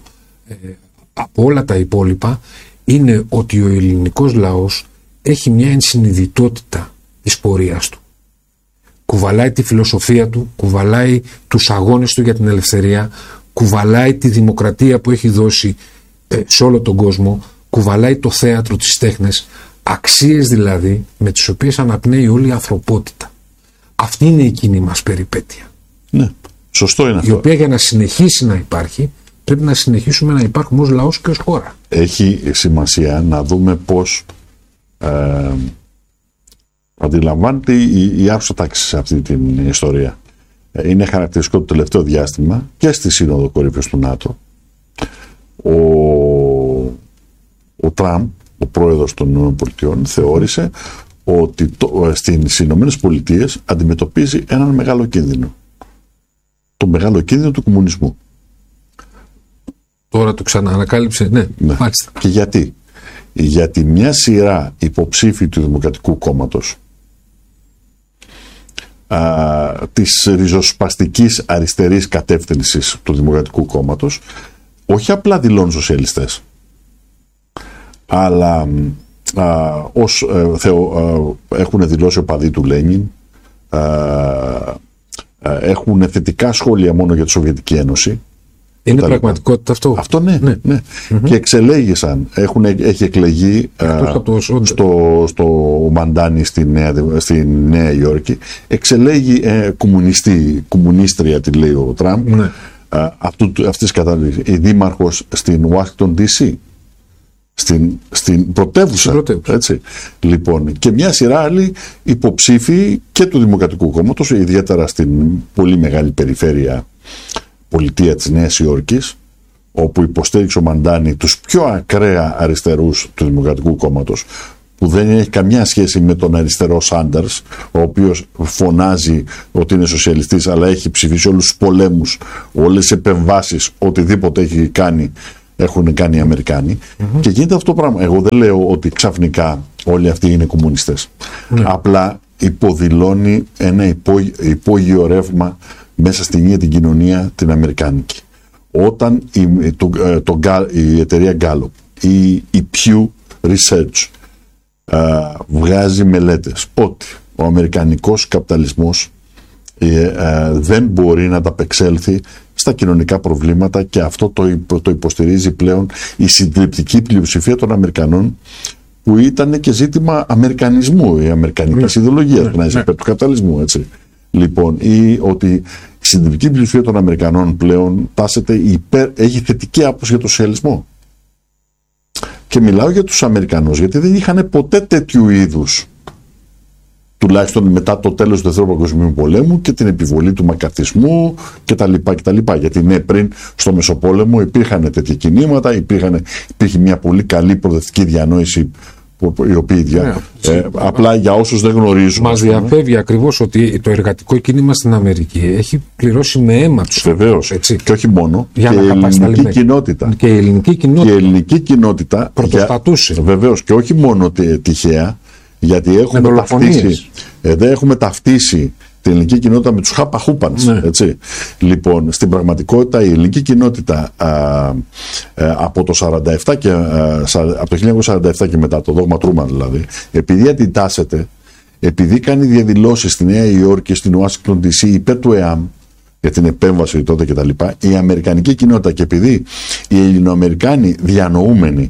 όλα τα υπόλοιπα είναι ότι ο ελληνικός λαός έχει μια ενσυνειδητότητα της πορείας του. Κουβαλάει τη φιλοσοφία του, κουβαλάει τους αγώνες του για την ελευθερία, κουβαλάει τη δημοκρατία που έχει δώσει σε όλο τον κόσμο, κουβαλάει το θέατρο, τις τέχνες, αξίες δηλαδή με τις οποίες αναπνέει όλη η ανθρωπότητα. Αυτή είναι η κοινή μας περιπέτεια. Ναι, σωστό είναι αυτό. Η οποία για να συνεχίσει να υπάρχει πρέπει να συνεχίσουμε να υπάρχουμε ως λαός και ως χώρα. Έχει σημασία να δούμε πώς αντιλαμβάνεται η άρχουσα τάξη σε αυτή την ιστορία. Είναι χαρακτηριστικό το τελευταίο διάστημα και στη Σύνοδο Κορυφής του ΝΑΤΟ ο Τραμπ, ο πρόεδρος των ΗΠΑ, θεώρησε ότι στις ΗΠΑ αντιμετωπίζει έναν μεγάλο κίνδυνο. Το μεγάλο κίνδυνο του κομμουνισμού. Τώρα το ξαναανακάλυψε, ναι. Μάλιστα. Και γιατί? Γιατί μια σειρά υποψήφοι του Δημοκρατικού Κόμματος της ριζοσπαστικής αριστερής κατεύθυνσης του Δημοκρατικού Κόμματος όχι απλά δηλώνουν σοσιαλιστές, αλλά έχουν δηλώσει οπαδοί του Λένιν, έχουν θετικά σχόλια μόνο για τη Σοβιετική Ένωση. Είναι πραγματικότητα αυτό? Αυτό ναι. Mm-hmm. Και εξελέγησαν, έχει εκλεγεί στο Μαντάνι στη Νέα Υόρκη, εξελέγει κομμουνίστρια, τη λέει ο Τραμπ, ναι. Αυτής της κατάλληλης, η δήμαρχος στην Washington DC, στην πρωτεύουσα. Έτσι. Λοιπόν, και μια σειρά άλλοι υποψήφοι και του Δημοκρατικού Κόμματος, ιδιαίτερα στην πολύ μεγάλη περιφέρεια πολιτεία της Νέας Υόρκης, όπου υποστήριξε ο Μαντάνι τους πιο ακραία αριστερούς του Δημοκρατικού Κόμματος, που δεν έχει καμιά σχέση με τον αριστερό Σάντερς, ο οποίος φωνάζει ότι είναι σοσιαλιστής, αλλά έχει ψηφίσει όλους τους πολέμους, όλες τις επεμβάσεις, οτιδήποτε έχουν κάνει οι Αμερικάνοι. Και γίνεται αυτό το πράγμα. Εγώ δεν λέω ότι ξαφνικά όλοι αυτοί είναι κομμουνιστές. Απλά υποδηλώνει ένα υπόγειο ρεύμα μέσα στην ίδια την κοινωνία την αμερικάνικη. Όταν η εταιρεία Gallup ή η Pew Research βγάζει μελέτες ότι ο αμερικανικός καπιταλισμός δεν μπορεί να ανταπεξέλθει στα κοινωνικά προβλήματα, και αυτό το υποστηρίζει πλέον η συντριπτική πλειοψηφία των Αμερικανών, που ήταν και ζήτημα αμερικανισμού, η αμερικανική ιδεολογία, να είσαι υπέρ του καπιταλισμού, έτσι. Λοιπόν, ή ότι η συντριπτική πλειοψηφία των Αμερικανών πλέον τάσεται έχει θετική άποψη για το σοσιαλισμό. Και μιλάω για τους Αμερικανούς, γιατί δεν είχαν ποτέ τέτοιου είδους, τουλάχιστον μετά το τέλος του Δεύτερου Παγκοσμίου Πολέμου και την επιβολή του μακαρθισμού κτλ. Γιατί ναι, πριν στο Μεσοπόλεμο υπήρχαν τέτοια κινήματα, υπήρχε μια πολύ καλή προοδευτική διανόηση, η οποία απλά για όσους δεν γνωρίζουν. Μας διαφεύγει ακριβώς ότι το εργατικό κίνημα στην Αμερική έχει πληρώσει με αίμα τους. Βεβαίως. Και όχι μόνο. Και η ελληνική κοινότητα. Και η ελληνική κοινότητα πρωτοστατούσε. Βεβαίως. Και όχι μόνο τυχαία, γιατί έχουμε ταυτίσει την ελληνική κοινότητα με τους χάπα-χούπανς. Λοιπόν, στην πραγματικότητα η ελληνική κοινότητα από το 1947 και μετά, το δόγμα Τρούμαν δηλαδή, επειδή αντιτάσσεται, επειδή κάνει διαδηλώσεις στη Νέα Υόρκη, στην Ουάσιγκτον DC υπέρ του ΕΑΜ για την επέμβαση τότε κτλ., η αμερικανική κοινότητα, και επειδή οι Ελληνοαμερικάνοι διανοούμενοι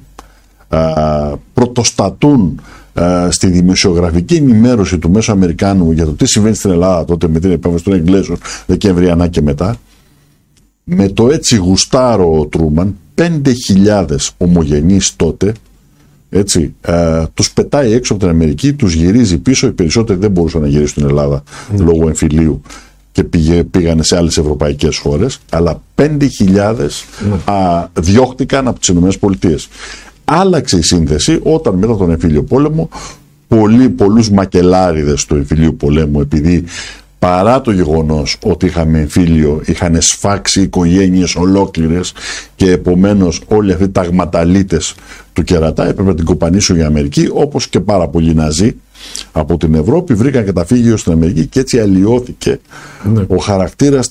πρωτοστατούν στη δημοσιογραφική ενημέρωση του Μέσου Αμερικάνου για το τι συμβαίνει στην Ελλάδα τότε με την επέμβαση των Εγγλέζων Δεκεμβριανά και μετά, με το έτσι γουστάρο ο Τρούμαν, 5.000 ομογενείς τότε, έτσι, τους πετάει έξω από την Αμερική, τους γυρίζει πίσω. Οι περισσότεροι δεν μπορούσαν να γυρίσουν στην Ελλάδα λόγω εμφυλίου και πήγανε σε άλλες ευρωπαϊκές χώρες, αλλά 5.000 διώχτηκαν από τις ΗΠΑ. Άλλαξε η σύνθεση όταν μετά τον εμφύλιο πόλεμο πολλούς μακελάριδες του εμφυλίου πολέμου, επειδή παρά το γεγονός ότι είχαμε εμφύλιο, είχαν σφάξει οικογένειες ολόκληρες, και επομένως όλοι αυτοί οι ταγματαλίτες του κερατά έπρεπε να την κοπανίσουν η Αμερική, όπως και πάρα πολλοί Ναζί από την Ευρώπη βρήκαν καταφύγιο στην Αμερική, και έτσι αλλοιώθηκε ο χαρακτήρας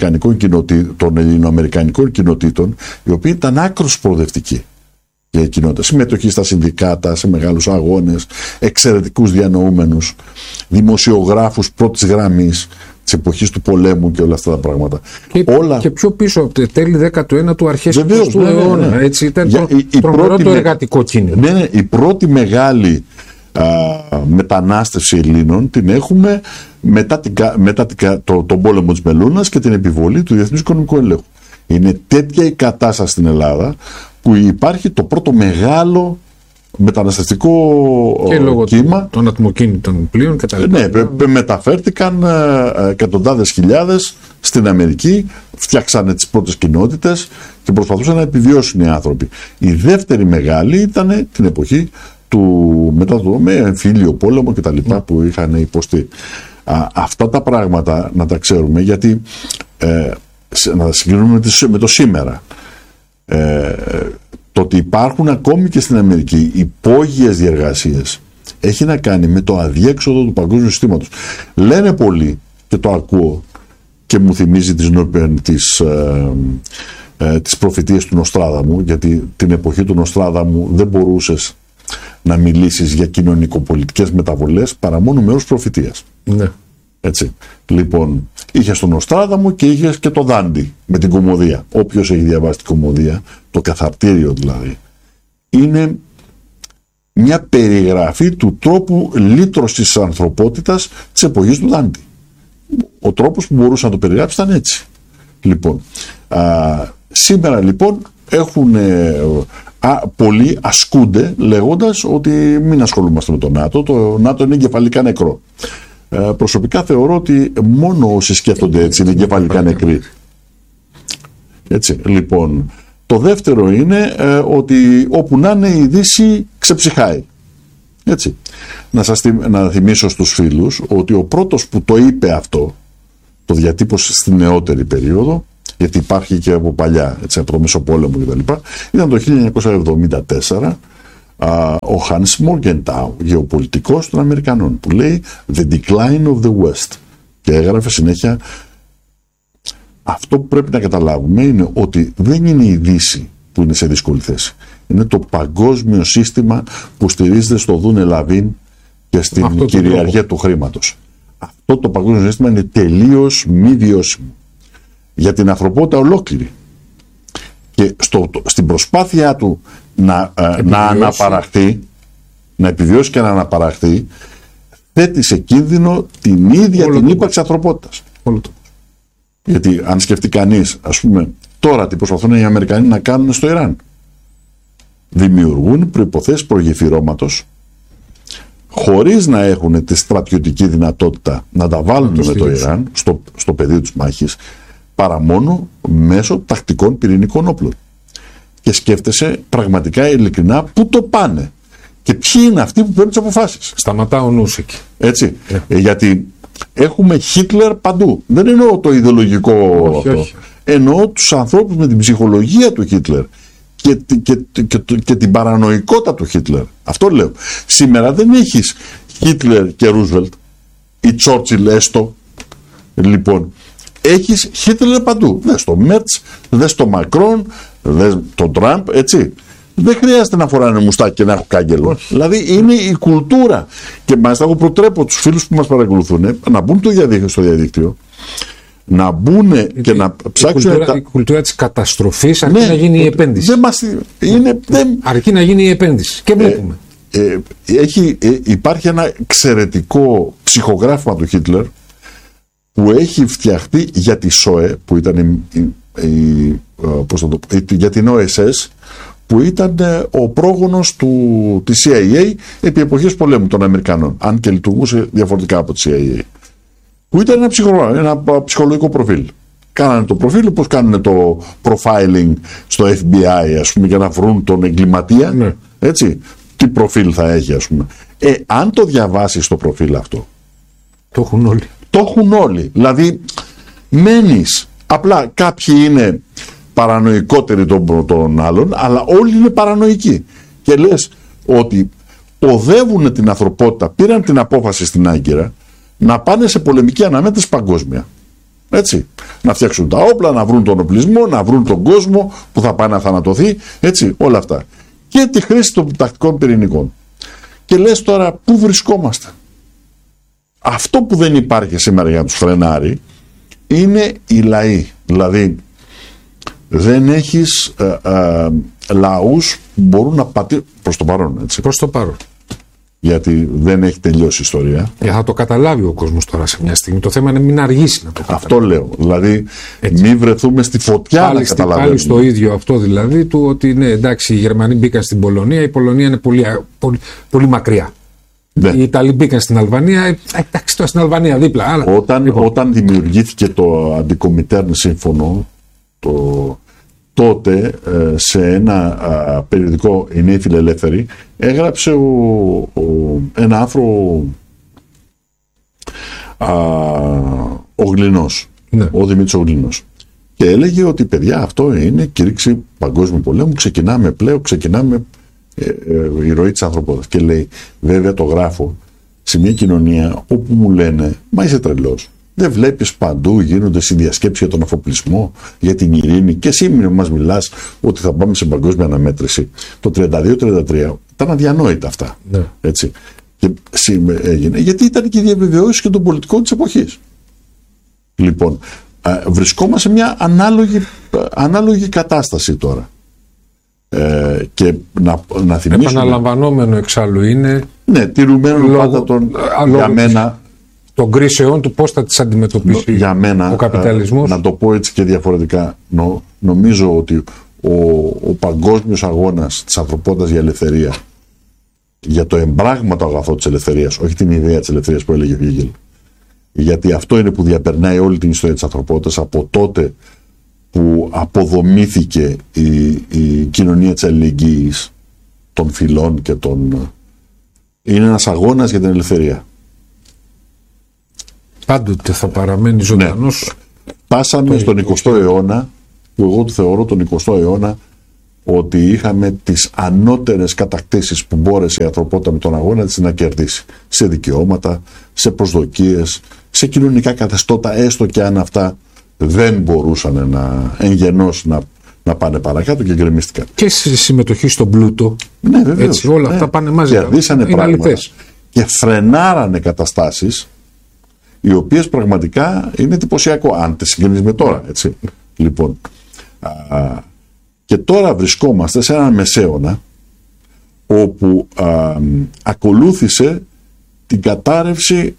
των ελληνοαμερικανικών κοινοτήτων, οι οποίοι ήταν άκρως προοδευτικοί. Συμμετοχή στα συνδικάτα, σε μεγάλους αγώνες, εξαιρετικούς διανοούμενους, δημοσιογράφους πρώτης γραμμής της εποχής του πολέμου και όλα αυτά τα πράγματα. Και πιο πίσω από το τέλη 19ου, αρχές του αιώνα. Έτσι ήταν το εργατικό κίνημα. Ναι, η πρώτη μεγάλη μετανάστευση Ελλήνων την έχουμε μετά τον πόλεμο της Μελούνας και την επιβολή του Διεθνούς Οικονομικού Ελέγχου. Είναι τέτοια η κατάσταση στην Ελλάδα που υπάρχει το πρώτο μεγάλο μεταναστευτικό κύμα. Των ατμοκίνητων πλοίων κτλ. Ναι, μεταφέρθηκαν εκατοντάδες χιλιάδες στην Αμερική, φτιάξανε τις πρώτες κοινότητες και προσπαθούσαν να επιβιώσουν οι άνθρωποι. Η δεύτερη μεγάλη ήταν την εποχή μετά με εμφύλιο πόλεμο κτλ. Που είχαν υποστεί. Αυτά τα πράγματα να τα ξέρουμε, γιατί να τα συγκρίνουμε με το σήμερα. Το ότι υπάρχουν ακόμη και στην Αμερική υπόγειες διεργασίες έχει να κάνει με το αδιέξοδο του παγκόσμιου συστήματος. Λένε πολλοί, και το ακούω και μου θυμίζει τις προφητείες του Νοστράδαμου, γιατί την εποχή του Νοστράδαμου δεν μπορούσες να μιλήσεις για κοινωνικοπολιτικές μεταβολές παρά μόνο με όρους προφητείας. Ναι. Έτσι. Λοιπόν, είχες τον Νοστράδαμο και είχες και το Δάντι με την Κωμωδία. Όποιος έχει διαβάσει την Κωμωδία, το καθαρτήριο δηλαδή, είναι μια περιγραφή του τρόπου λύτρωσης της ανθρωπότητας της εποχής του Δάντι. Ο τρόπος που μπορούσε να το περιγράψει ήταν έτσι. Λοιπόν, σήμερα λοιπόν πολλοί ασκούνται λέγοντας ότι μην ασχολούμαστε με το ΝΑΤΟ, το ΝΑΤΟ είναι εγκεφαλικά νεκρό. Προσωπικά θεωρώ ότι μόνο όσοι σκέφτονται έτσι είναι εγκεφαλικά νεκροί. Έτσι, λοιπόν, το δεύτερο είναι ότι όπου να είναι η Δύση ξεψυχάει. Έτσι. Να θυμίσω στους φίλους ότι ο πρώτος που το είπε αυτό, το διατύπωσε στην νεότερη περίοδο, γιατί υπάρχει και από παλιά, έτσι, από το Μεσοπόλεμο κτλ., ήταν το 1974 ο Hans Morgenthau, γεωπολιτικός των Αμερικανών, που λέει «The decline of the West». Και έγραφε συνέχεια, αυτό που πρέπει να καταλάβουμε είναι ότι δεν είναι η Δύση που είναι σε δύσκολη θέση. Είναι το παγκόσμιο σύστημα που στηρίζεται στο Δούνε Λαβίν και στην κυριαρχία του χρήματος. Αυτό το παγκόσμιο σύστημα είναι τελείως μη βιώσιμο για την ανθρωπότητα ολόκληρη. Και στην προσπάθειά του να αναπαραχθεί, να επιβιώσει και να αναπαραχθεί, θέτει σε κίνδυνο την ίδια την ύπαρξη ανθρωπότητας. Γιατί αν σκεφτεί κανείς, ας πούμε, τώρα τι προσπαθούν οι Αμερικανοί να κάνουν στο Ιράν. Δημιουργούν προϋποθέσεις προγεφυρώματος χωρίς να έχουν τη στρατιωτική δυνατότητα να τα βάλουν με το Ιράν στο πεδίο της μάχης, παρά μόνο μέσω τακτικών πυρηνικών όπλων. Και σκέφτεσαι πραγματικά ειλικρινά πού το πάνε και ποιοι είναι αυτοί που παίρνουν τις αποφάσεις. Σταματά ο νους εκεί. Έτσι. Γιατί έχουμε Χίτλερ παντού. Δεν εννοώ το ιδεολογικό αυτό. Εννοώ τους ανθρώπους με την ψυχολογία του Χίτλερ και την παρανοϊκότητα του Χίτλερ. Αυτό λέω. Σήμερα δεν έχεις Χίτλερ και Ρούσβελτ ή Τσόρτσιλ έστω. Λοιπόν, έχεις Χίτλερ παντού. Δες το Μέρτς, δες το Μακρόν, δες τον Τραμπ, έτσι. Δεν χρειάζεται να φοράνε μουστάκι και να έχουν κάγκελο. Δηλαδή είναι η κουλτούρα. Και μάλιστα εγώ προτρέπω τους φίλους που μας παρακολουθούν να μπουν στο διαδίκτυο, να μπουν και να ψάξουν. Η κουλτούρα της καταστροφής αρκεί να γίνει η επένδυση. Αρκεί να γίνει η επένδυση. Και βλέπουμε. Υπάρχει ένα εξαιρετικό ψυχογράφημα του Χίτλερ που έχει φτιαχτεί για τη ΣΟΕ, που ήταν για την OSS, που ήταν ο πρόγονος της CIA επί εποχής πολέμου των Αμερικανών, αν και λειτουργούσε διαφορετικά από τη CIA, που ήταν ένα ψυχολογικό προφίλ. Κάνανε το προφίλ όπως κάνουν το profiling στο FBI, ας πούμε, για να βρουν τον εγκληματία. Ναι. Έτσι, τι προφίλ θα έχει, ας πούμε. Αν το διαβάσεις το προφίλ αυτό, το έχουν όλοι. Το έχουν όλοι. Δηλαδή, μένεις. Απλά κάποιοι είναι παρανοϊκότεροι των άλλων, αλλά όλοι είναι παρανοϊκοί. Και λες ότι οδεύουν την ανθρωπότητα, πήραν την απόφαση στην Άγκυρα να πάνε σε πολεμική αναμέτρηση παγκόσμια. Έτσι. Να φτιάξουν τα όπλα, να βρουν τον οπλισμό, να βρουν τον κόσμο που θα πάει να θανατωθεί. Έτσι, όλα αυτά. Και τη χρήση των τακτικών πυρηνικών. Και λες τώρα, πού βρισκόμαστε. Αυτό που δεν υπάρχει σήμερα για να τους φρενάρει είναι οι λαοί. Δηλαδή, δεν έχεις λαούς που μπορούν να πατήσουν προς το παρόν. Έτσι. Προς το παρόν. Γιατί δεν έχει τελειώσει η ιστορία. Θα το καταλάβει ο κόσμος τώρα σε μια στιγμή. Το θέμα είναι μην αργήσει να το καταλάβει. Αυτό λέω. Δηλαδή, μην βρεθούμε στη φωτιά να καταλαβαίνουμε. Πάλι στο ίδιο αυτό δηλαδή του ότι ναι, εντάξει, οι Γερμανοί μπήκαν στην Πολωνία, η Πολωνία είναι πολύ μακριά. Ναι. Οι Ιταλοί μπήκαν στην Αλβανία, εντάξει, τώρα στην Αλβανία δίπλα. Όταν δημιουργήθηκε το Αντικομιτέρν Σύμφωνο, τότε σε ένα περιοδικό «Οι Νέοι Φιλελεύθεροι» έγραψε ένα άρθρο ο Γλινός, ναι. Ο Δημήτρης ο Γλινός, και έλεγε ότι παιδιά αυτό είναι κήρυξη παγκόσμιου πολέμου, ξεκινάμε η ροή της ανθρωπότητας. Και λέει, βέβαια το γράφω σε μια κοινωνία όπου μου λένε, μα είσαι τρελός, δεν βλέπεις παντού γίνονται συνδιασκέψεις για τον αφοπλισμό, για την ειρήνη, και εσύ μας μιλάς ότι θα πάμε σε παγκόσμια αναμέτρηση. Το 32-33 ήταν αδιανόητα αυτά. Ναι. Έτσι. Και έγινε, γιατί ήταν και η διαβεβαιώση και των πολιτικών της εποχής. Λοιπόν, βρισκόμαστε σε μια ανάλογη κατάσταση τώρα. Και να θυμίσουμε, επαναλαμβανόμενο εξάλλου είναι, ναι, τηρουμένο πάντα για μένα των κρίσεων του, πώς θα τις αντιμετωπίσει για μένα, ο καπιταλισμός. Να το πω έτσι και διαφορετικά, νομίζω ότι ο παγκόσμιος αγώνας της ανθρωπότητας για ελευθερία, για το εμπράγματο αγαθό της ελευθερίας, όχι την ιδέα της ελευθερίας που έλεγε ο Γέγελ, γιατί αυτό είναι που διαπερνάει όλη την ιστορία της ανθρωπότητας από τότε που αποδομήθηκε η κοινωνία της αλληλεγγύης των φυλών και των είναι ένας αγώνας για την ελευθερία. Πάντοτε θα παραμένει ζωντανός. Ναι. Πάσαμε στον 20ο αιώνα, που εγώ του θεωρώ τον 20ο αιώνα, ότι είχαμε τις ανώτερες κατακτήσεις που μπόρεσε η ανθρωπότητα με τον αγώνα της να κερδίσει. Σε δικαιώματα, σε προσδοκίες, σε κοινωνικά καθεστώτα, έστω και αν αυτά δεν μπορούσαν εγγενώς να πάνε παρακάτω και γκρεμίστηκαν. Και στη συμμετοχή στον πλούτο. Ναι, βεβαίως. Έτσι, όλα αυτά πάνε μαζί. Κερδίσανε πράγματα και φρενάρανε καταστάσεις οι οποίες πραγματικά είναι εντυπωσιακό, αν τις συγκρίνεις με τώρα. Έτσι. Λοιπόν, και τώρα βρισκόμαστε σε έναν μεσαίωνα όπου ακολούθησε την κατάρρευση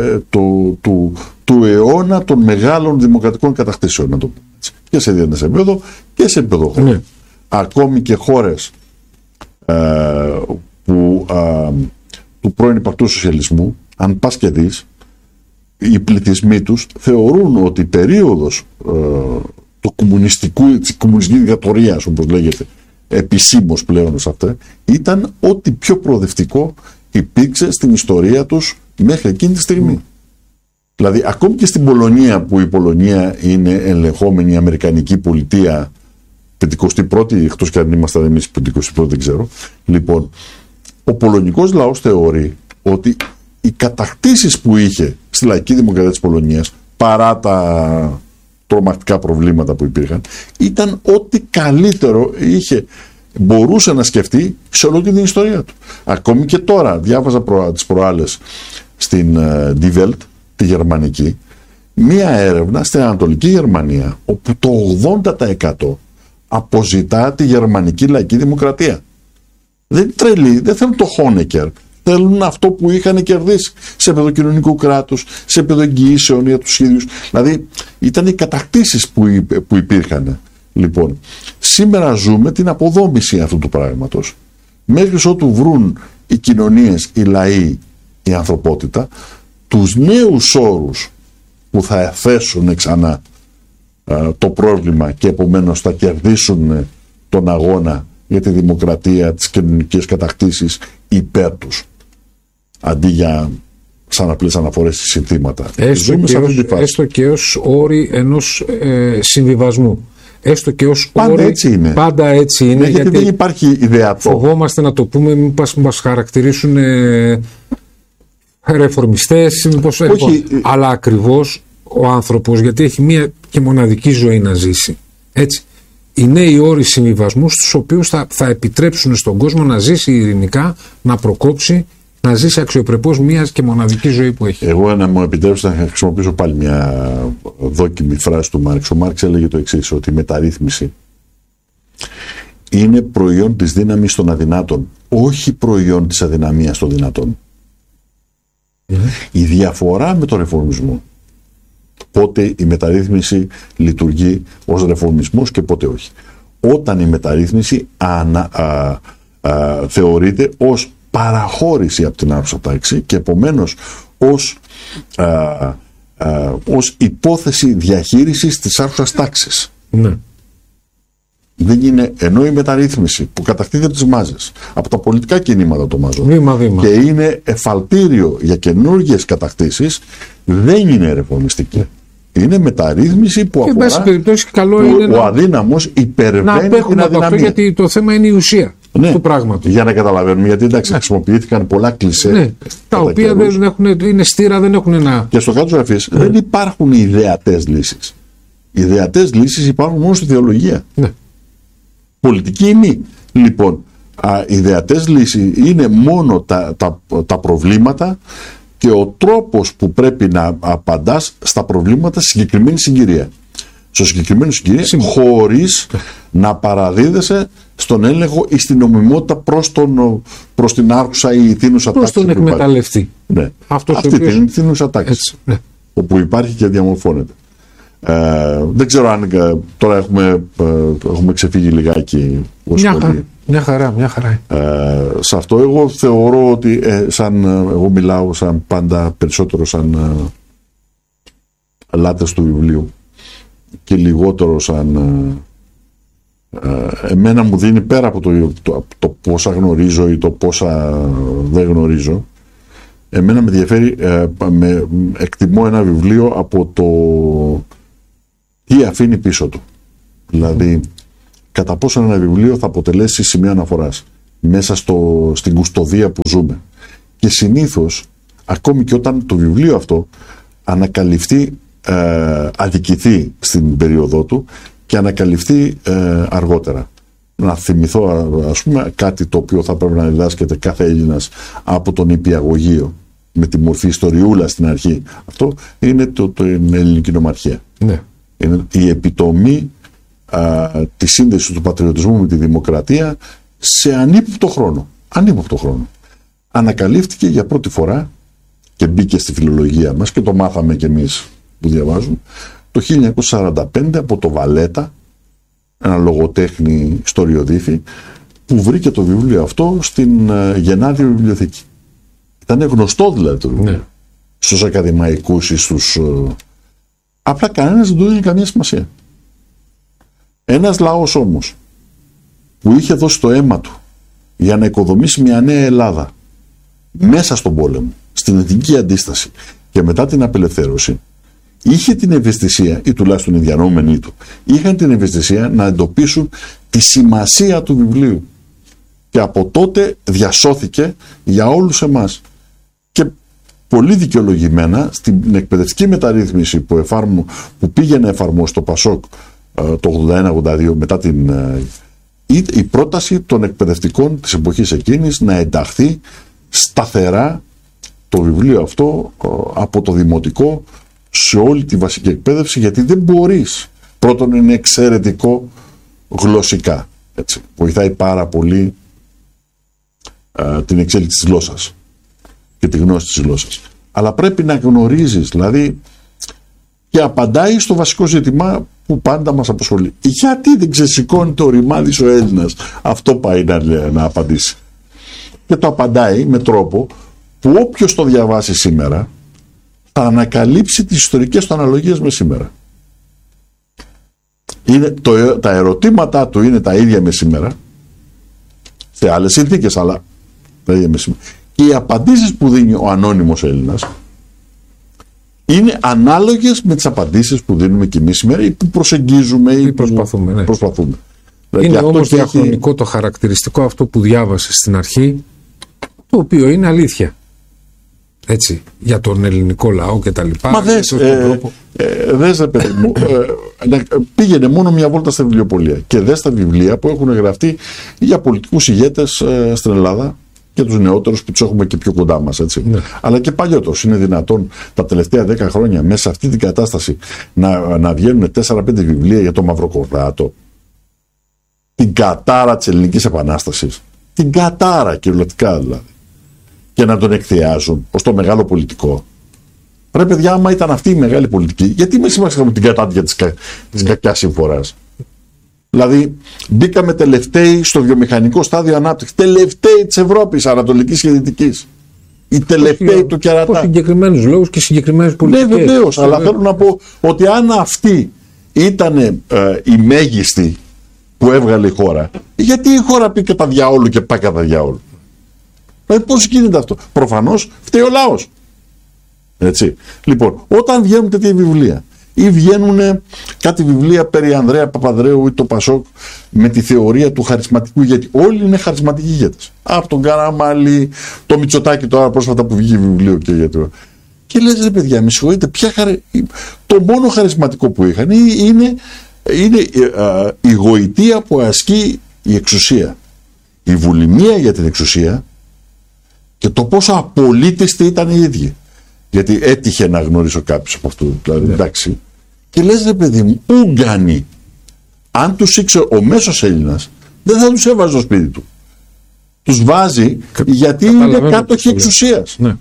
του αιώνα των μεγάλων δημοκρατικών κατακτήσεων, να το πούμε έτσι. Και σε διεθνές επίπεδο και σε επίπεδο χώρας. Ναι. Ακόμη και χώρες του πρώην υπαρκτού σοσιαλισμού, αν πας και δεις, οι πληθυσμοί τους θεωρούν ότι η περίοδος της κομμουνιστικής δικτατορίας, όπως λέγεται επισήμως πλέον σε αυτά, ήταν ό,τι πιο προοδευτικό υπήρξε στην ιστορία τους μέχρι εκείνη τη στιγμή. Δηλαδή, ακόμη και στην Πολωνία, που η Πολωνία είναι ελεγχόμενη αμερικανική πολιτεία 51η, εκτός και αν ήμασταν εμείς 51η, δεν ξέρω. Λοιπόν, ο πολωνικός λαός θεωρεί ότι οι κατακτήσεις που είχε στη λαϊκή δημοκρατία της Πολωνίας, παρά τα τρομακτικά προβλήματα που υπήρχαν, ήταν ό,τι καλύτερο μπορούσε να σκεφτεί σε όλη την ιστορία του. Ακόμη και τώρα, διάβαζα τις προάλλες στην Die Welt, τη γερμανική, μία έρευνα στην Ανατολική Γερμανία, όπου το 80% αποζητά τη γερμανική λαϊκή δημοκρατία. Δεν είναι τρελή, δεν θέλουν το Χόνεκερ. Θέλουν αυτό που είχαν κερδίσει σε επίπεδο κοινωνικού κράτους, σε επίπεδο εγγυήσεων για τους ίδιους. Δηλαδή, ήταν οι κατακτήσεις που υπήρχαν. Λοιπόν, σήμερα ζούμε την αποδόμηση αυτού του πράγματος. Μέχρι ότου βρουν οι κοινωνίες, οι λαοί, η ανθρωπότητα, τους νέους όρους που θα θέσουν ξανά το πρόβλημα και επομένως θα κερδίσουν τον αγώνα για τη δημοκρατία, τις κοινωνικές κατακτήσεις υπέρ τους. Αντί για σαν απλές αναφορές στις συνθήματα. Έστω και ως όροι ενός συμβιβασμού. Έστω και ως πάντα όροι, έτσι είναι. Πάντα έτσι είναι. Ναι, γιατί δεν υπάρχει ιδεατό. Φοβόμαστε να το πούμε, μήπως μας χαρακτηρίσουν ρεφορμιστές, αλλά ακριβώς ο άνθρωπος, γιατί έχει μία και μοναδική ζωή να ζήσει. Έτσι. Είναι οι όροι συμβιβασμού στους οποίους θα επιτρέψουν στον κόσμο να ζήσει ειρηνικά, να προκόψει, να ζήσει αξιοπρεπώς μία και μοναδική ζωή που έχει. Εγώ, να μου επιτρέψετε να χρησιμοποιήσω πάλι μια δόκιμη φράση του Μάρξ. Ο Μάρξ έλεγε το εξής, ότι η μεταρρύθμιση είναι προϊόν της δύναμης των αδυνάτων, όχι προϊόν της αδυναμίας των δυνατών. Η διαφορά με τον ρεφορμισμό, πότε η μεταρρύθμιση λειτουργεί ως ρεφορμισμός και πότε όχι. Όταν η μεταρρύθμιση θεωρείται ως παραχώρηση από την άρχουσα τάξη και επομένως ως υπόθεση διαχείρισης της άρχουσας τάξης. Ναι. Δεν είναι, ενώ η μεταρρύθμιση που κατακτείται από τις μάζες, από τα πολιτικά κινήματα των μαζών, βήμα-βήμα, και είναι εφαλτήριο για καινούργιες κατακτήσεις, δεν είναι ρεφορμιστική. Είναι μεταρρύθμιση που αφορά ο αδύναμος υπερβαίνει την αδυναμία. Γιατί το θέμα είναι η ουσία του πράγματος. Για να καταλαβαίνουμε, γιατί εντάξει, χρησιμοποιήθηκαν πολλά κλισέ. Τα οποία είναι στήρα, δεν έχουν ένα. Και στο κάτω της γραφής δεν υπάρχουν ιδεατές λύσεις. Οι ιδεατές λύσεις υπάρχουν μόνο στη θεολογία. Πολιτική ή μη. Λοιπόν, οι ιδεατές λύσεις είναι μόνο τα προβλήματα και ο τρόπος που πρέπει να απαντάς στα προβλήματα στη συγκεκριμένη συγκυρία. Στο συγκεκριμένο συγκυρία, χωρίς να παραδίδεσαι στον έλεγχο ή στην νομιμότητα προς την άρχουσα ή θύνουσα τάξη. Προς τον εκμεταλλευτή. Ναι. Αυτή την θύνουσα τάξη. Ναι. Όπου υπάρχει και διαμορφώνεται. Δεν ξέρω αν τώρα έχουμε ξεφύγει λιγάκι ως σχολή. Μια χαρά. Σε αυτό εγώ θεωρώ ότι εγώ μιλάω σαν πάντα περισσότερο σαν λάτρες του βιβλίου και λιγότερο σαν εμένα μου δίνει, πέρα από το πόσα γνωρίζω ή το πόσα δεν γνωρίζω, εμένα με ενδιαφέρει, εκτιμώ ένα βιβλίο από το τι αφήνει πίσω του. Δηλαδή, κατά πόσο ένα βιβλίο θα αποτελέσει σημείο αναφοράς μέσα στην κουστοδία που ζούμε. Και συνήθως, ακόμη και όταν το βιβλίο αυτό ανακαλυφθεί, αδικηθεί στην περίοδό του και ανακαλυφθεί αργότερα. Να θυμηθώ, ας πούμε, κάτι το οποίο θα πρέπει να διδάσκεται κάθε Έλληνας από τον νηπιαγωγείο, με τη μορφή ιστοριούλα στην αρχή. Αυτό είναι την ελληνική νομαρχία. Ναι. Είναι η επιτομή τη σύνδεση του πατριωτισμού με τη δημοκρατία σε ανύποπτο χρόνο. Ανύποπτο χρόνο. Ανακαλύφθηκε για πρώτη φορά και μπήκε στη φιλολογία μας και το μάθαμε κι εμείς που διαβάζουμε το 1945 από το Βαλέτα, ένα λογοτέχνη ιστοριοδίφη, που βρήκε το βιβλίο αυτό στην Γενάδιο Βιβλιοθήκη. Ήταν γνωστό δηλαδή το βιβλίο. Ναι. Στους ακαδημαϊκούς ή στους... Απλά κανένας δεν του έδινε καμία σημασία. Ένας λαός όμως που είχε δώσει το αίμα του για να οικοδομήσει μια νέα Ελλάδα μέσα στον πόλεμο, στην εθνική αντίσταση και μετά την απελευθέρωση, είχε την ευαισθησία, ή τουλάχιστον οι διανοούμενοι του, είχαν την ευαισθησία να εντοπίσουν τη σημασία του βιβλίου. Και από τότε διασώθηκε για όλους εμάς. Και πολύ δικαιολογημένα στην εκπαιδευτική μεταρρύθμιση που πήγε να εφαρμόσει το ΠΑΣΟΚ το 81-82 μετά η πρόταση των εκπαιδευτικών της εποχής εκείνης να ενταχθεί σταθερά το βιβλίο αυτό από το δημοτικό σε όλη τη βασική εκπαίδευση, γιατί δεν μπορείς. Πρώτον, είναι εξαιρετικό γλωσσικά. Έτσι. Βοηθάει πάρα πολύ την εξέλιξη της γλώσσας και τη γνώση της γλώσσας. Αλλά πρέπει να γνωρίζεις, δηλαδή, και απαντάει στο βασικό ζήτημα που πάντα μας απασχολεί. Γιατί δεν ξεσηκώνει το ρημάδις ο Έλληνας? Αυτό πάει να απαντήσει. Και το απαντάει με τρόπο που όποιος το διαβάσει σήμερα θα ανακαλύψει τις ιστορικές του αναλογίες με σήμερα. Τα ερωτήματά του είναι τα ίδια με σήμερα, σε άλλες συνθήκες, αλλά τα ίδια με σήμερα. Και οι απαντήσεις που δίνει ο ανώνυμος Έλληνας είναι ανάλογες με τις απαντήσεις που δίνουμε και εμείς σήμερα ή που προσεγγίζουμε ή προσπαθούμε. Ναι. προσπαθούμε. Είναι όμως διαχρονικό το χαρακτηριστικό αυτό που διάβασε στην αρχή, το οποίο είναι αλήθεια. Έτσι, για τον ελληνικό λαό και τα λοιπά. Μα δες ρε παιδί μου, πήγαινε μόνο μια βόλτα στα βιβλιοπωλεία και δες τα βιβλία που έχουν γραφτεί για πολιτικούς ηγέτες στην Ελλάδα και τους νεότερους που τους έχουμε και πιο κοντά μας, έτσι. Ναι. Αλλά και παλιότερους. Είναι δυνατόν τα τελευταία 10 χρόνια μέσα σε αυτή την κατάσταση να βγαίνουν 4-5 βιβλία για το Μαυροκορδάτο, την κατάρα της Ελληνικής Επανάστασης, την κατάρα κυριολεκτικά δηλαδή, και να τον εκθιάζουν ως το μεγάλο πολιτικό. Ρε παιδιά, άμα ήταν αυτή η μεγάλη πολιτική, γιατί εμείς είμαστε την κατάδια της κακιάς συμφοράς? Δηλαδή, μπήκαμε τελευταίοι στο βιομηχανικό στάδιο ανάπτυξης. Τελευταίοι της Ευρώπης, Ανατολικής και Δυτικής. Οι τελευταίοι του κερατά. Από συγκεκριμένους λόγους και συγκεκριμένες πολιτικές. Ναι, βεβαίως. Αλλά θέλω να πω ότι αν αυτή ήταν η μέγιστη που έβγαλε η χώρα, γιατί η χώρα πήγε κατά διαόλου και πάει κατά διαόλου? Δηλαδή, πώς γίνεται αυτό? Προφανώς φταίει ο λαός. Έτσι. Λοιπόν, όταν βγαίνουν τέτοια βιβλία ή βγαίνουν κάτι βιβλία περί Ανδρέα Παπανδρέου ή το Πασόκ με τη θεωρία του χαρισματικού, γιατί όλοι είναι χαρισματικοί ηγέτες. Από τον Καραμαλή, το Μητσοτάκη τώρα πρόσφατα που βγήκε βιβλίο και γιατί. Και λες, ρε παιδιά, με συγχωρείτε, το μόνο χαρισματικό που είχαν είναι η γοητεία που ασκεί η εξουσία. Η βουλημία για την εξουσία και το πόσο απολύτιστοι ήταν οι ίδιοι. Γιατί έτυχε να γνωρίσω κάποιους από αυτού, δηλαδή, εντάξει. Και λες, ρε παιδί μου, Ούγγανοι, αν τους ήξερε ο μέσος Έλληνας, δεν θα τους έβαζε στο σπίτι του. Τους βάζει γιατί είναι κάτοχοι εξουσίας. Ναι.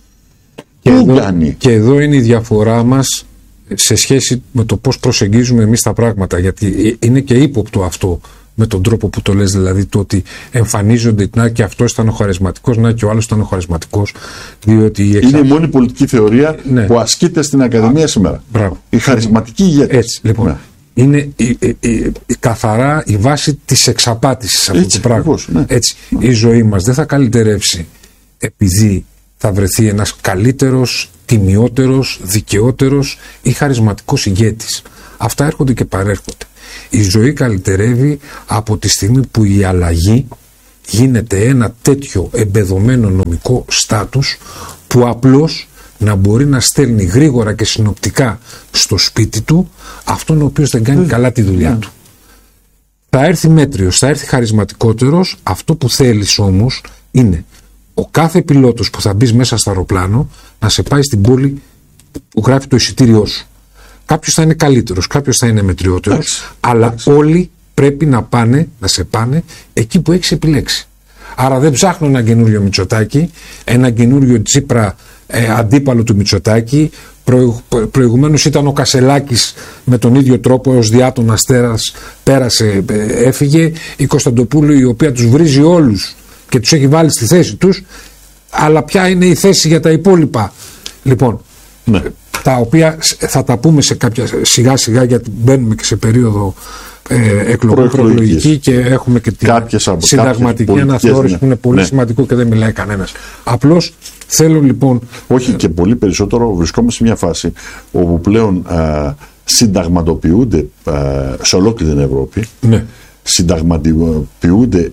Και εδώ είναι η διαφορά μας σε σχέση με το πώς προσεγγίζουμε εμείς τα πράγματα. Γιατί είναι και ύποπτο αυτό με τον τρόπο που το λες, δηλαδή το ότι εμφανίζονται, να και αυτός ήταν ο χαρισματικός, να και ο άλλος ήταν ο χαρισματικός. Είναι η μόνη πολιτική θεωρία που ασκείται στην Ακαδημία σήμερα. Μπράβο. Η χαρισματική ηγέτης. Έτσι, λοιπόν. Ναι. Είναι καθαρά η βάση της εξαπάτησης αυτού του πράγματος. Ναι. Έτσι, η ζωή μας δεν θα καλυτερεύσει επειδή θα βρεθεί ένας καλύτερος, τιμιότερος, δικαιότερος ή χαρισματικός ηγέτης. Αυτά έρχονται και παρέρχονται. Η ζωή καλυτερεύει από τη στιγμή που η αλλαγή γίνεται ένα τέτοιο εμπεδωμένο νομικό στάτους που απλώς να μπορεί να στέλνει γρήγορα και συνοπτικά στο σπίτι του αυτόν ο οποίος δεν κάνει καλά τη δουλειά του. Θα έρθει μέτριος, θα έρθει χαρισματικότερος. Αυτό που θέλεις όμως είναι ο κάθε πιλότος που θα μπει μέσα στο αεροπλάνο να σε πάει στην πόλη που γράφει το εισιτήριό σου. Κάποιος θα είναι καλύτερος, κάποιος θα είναι μετριότερος, αλλά όλοι πρέπει να σε πάνε εκεί που έχεις επιλέξει. Άρα δεν ψάχνω ένα καινούριο Μητσοτάκη, ένα καινούριο Τσίπρα αντίπαλο του Μητσοτάκη. Προηγουμένως ήταν ο Κασελάκης με τον ίδιο τρόπο, έως διάτων αστέρας πέρασε, έφυγε. Η Κωνσταντοπούλου, η οποία τους βρίζει όλους και τους έχει βάλει στη θέση τους, αλλά ποια είναι η θέση για τα υπόλοιπα? Λοιπόν, τα οποία θα τα πούμε σε κάποια σιγά σιγά, γιατί μπαίνουμε και σε περίοδο προεκλογική και έχουμε και την συνταγματική αναθεώρηση που είναι πολύ σημαντικό και δεν μιλάει κανένας. Απλώς θέλω λοιπόν... Όχι, και πολύ περισσότερο βρισκόμαστε σε μια φάση όπου πλέον συνταγματοποιούνται σε ολόκληρη την Ευρώπη, συνταγματοποιούνται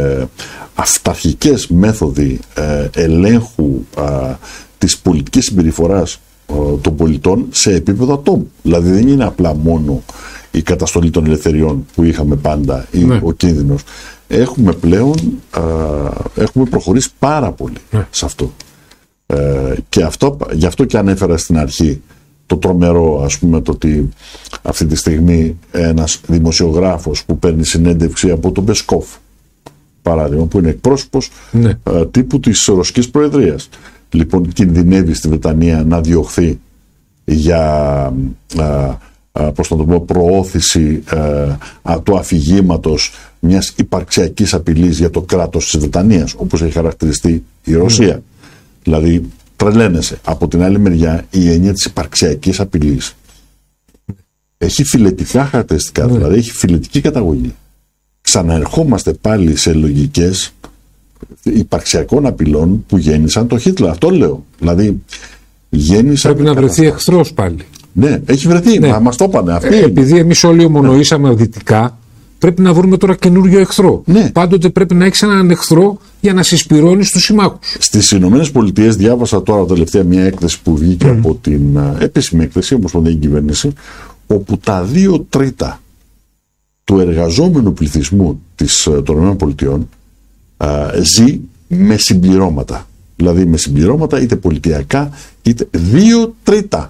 αυταρχικές μέθοδοι ελέγχου της πολιτικής συμπεριφοράς των πολιτών σε επίπεδο ατόμου. Δηλαδή δεν είναι απλά μόνο η καταστολή των ελευθεριών που είχαμε πάντα ή ο κίνδυνος. Έχουμε πλέον έχουμε προχωρήσει πάρα πολύ σε αυτό. Και γι' αυτό και ανέφερα στην αρχή το τρομερό, ας πούμε, το ότι αυτή τη στιγμή ένας δημοσιογράφος που παίρνει συνέντευξη από τον Πεσκόφ, παράδειγμα, που είναι εκπρόσωπος τύπου της Ρωσικής Προεδρίας, λοιπόν κινδυνεύει στη Βρετανία να διωχθεί για προώθηση του αφηγήματος μιας υπαρξιακής απειλής για το κράτος της Βρετανίας, όπως έχει χαρακτηριστεί η Ρωσία. Δηλαδή τρελαίνεσαι. Από την άλλη μεριά η έννοια της υπαρξιακής απειλής έχει φιλετικά χαρακτηριστικά, δηλαδή έχει φιλετική καταγωγή. Ξαναερχόμαστε πάλι σε λογικές υπαρξιακών απειλών που γέννησαν το Χίτλερ. Αυτό λέω. Δηλαδή γέννησαν. Πρέπει να βρεθεί εχθρός πάλι. Ναι, έχει βρεθεί. Μας το είπανε. Επειδή εμείς όλοι ομονοήσαμε δυτικά, πρέπει να βρούμε τώρα καινούριο εχθρό. Πάντοτε πρέπει να έχεις έναν εχθρό για να συσπυρώνεις τους συμμάχους. Στις Ηνωμένες Πολιτείες διάβασα τώρα τελευταία μια έκθεση που βγήκε από την επίσημη έκθεση, Ομοσπονδιακή Κυβέρνηση, όπου τα 2/3 του εργαζόμενου πληθυσμού των ΗΠΑ ζει με συμπληρώματα. Δηλαδή με συμπληρώματα είτε πολιτιακά είτε 2/3.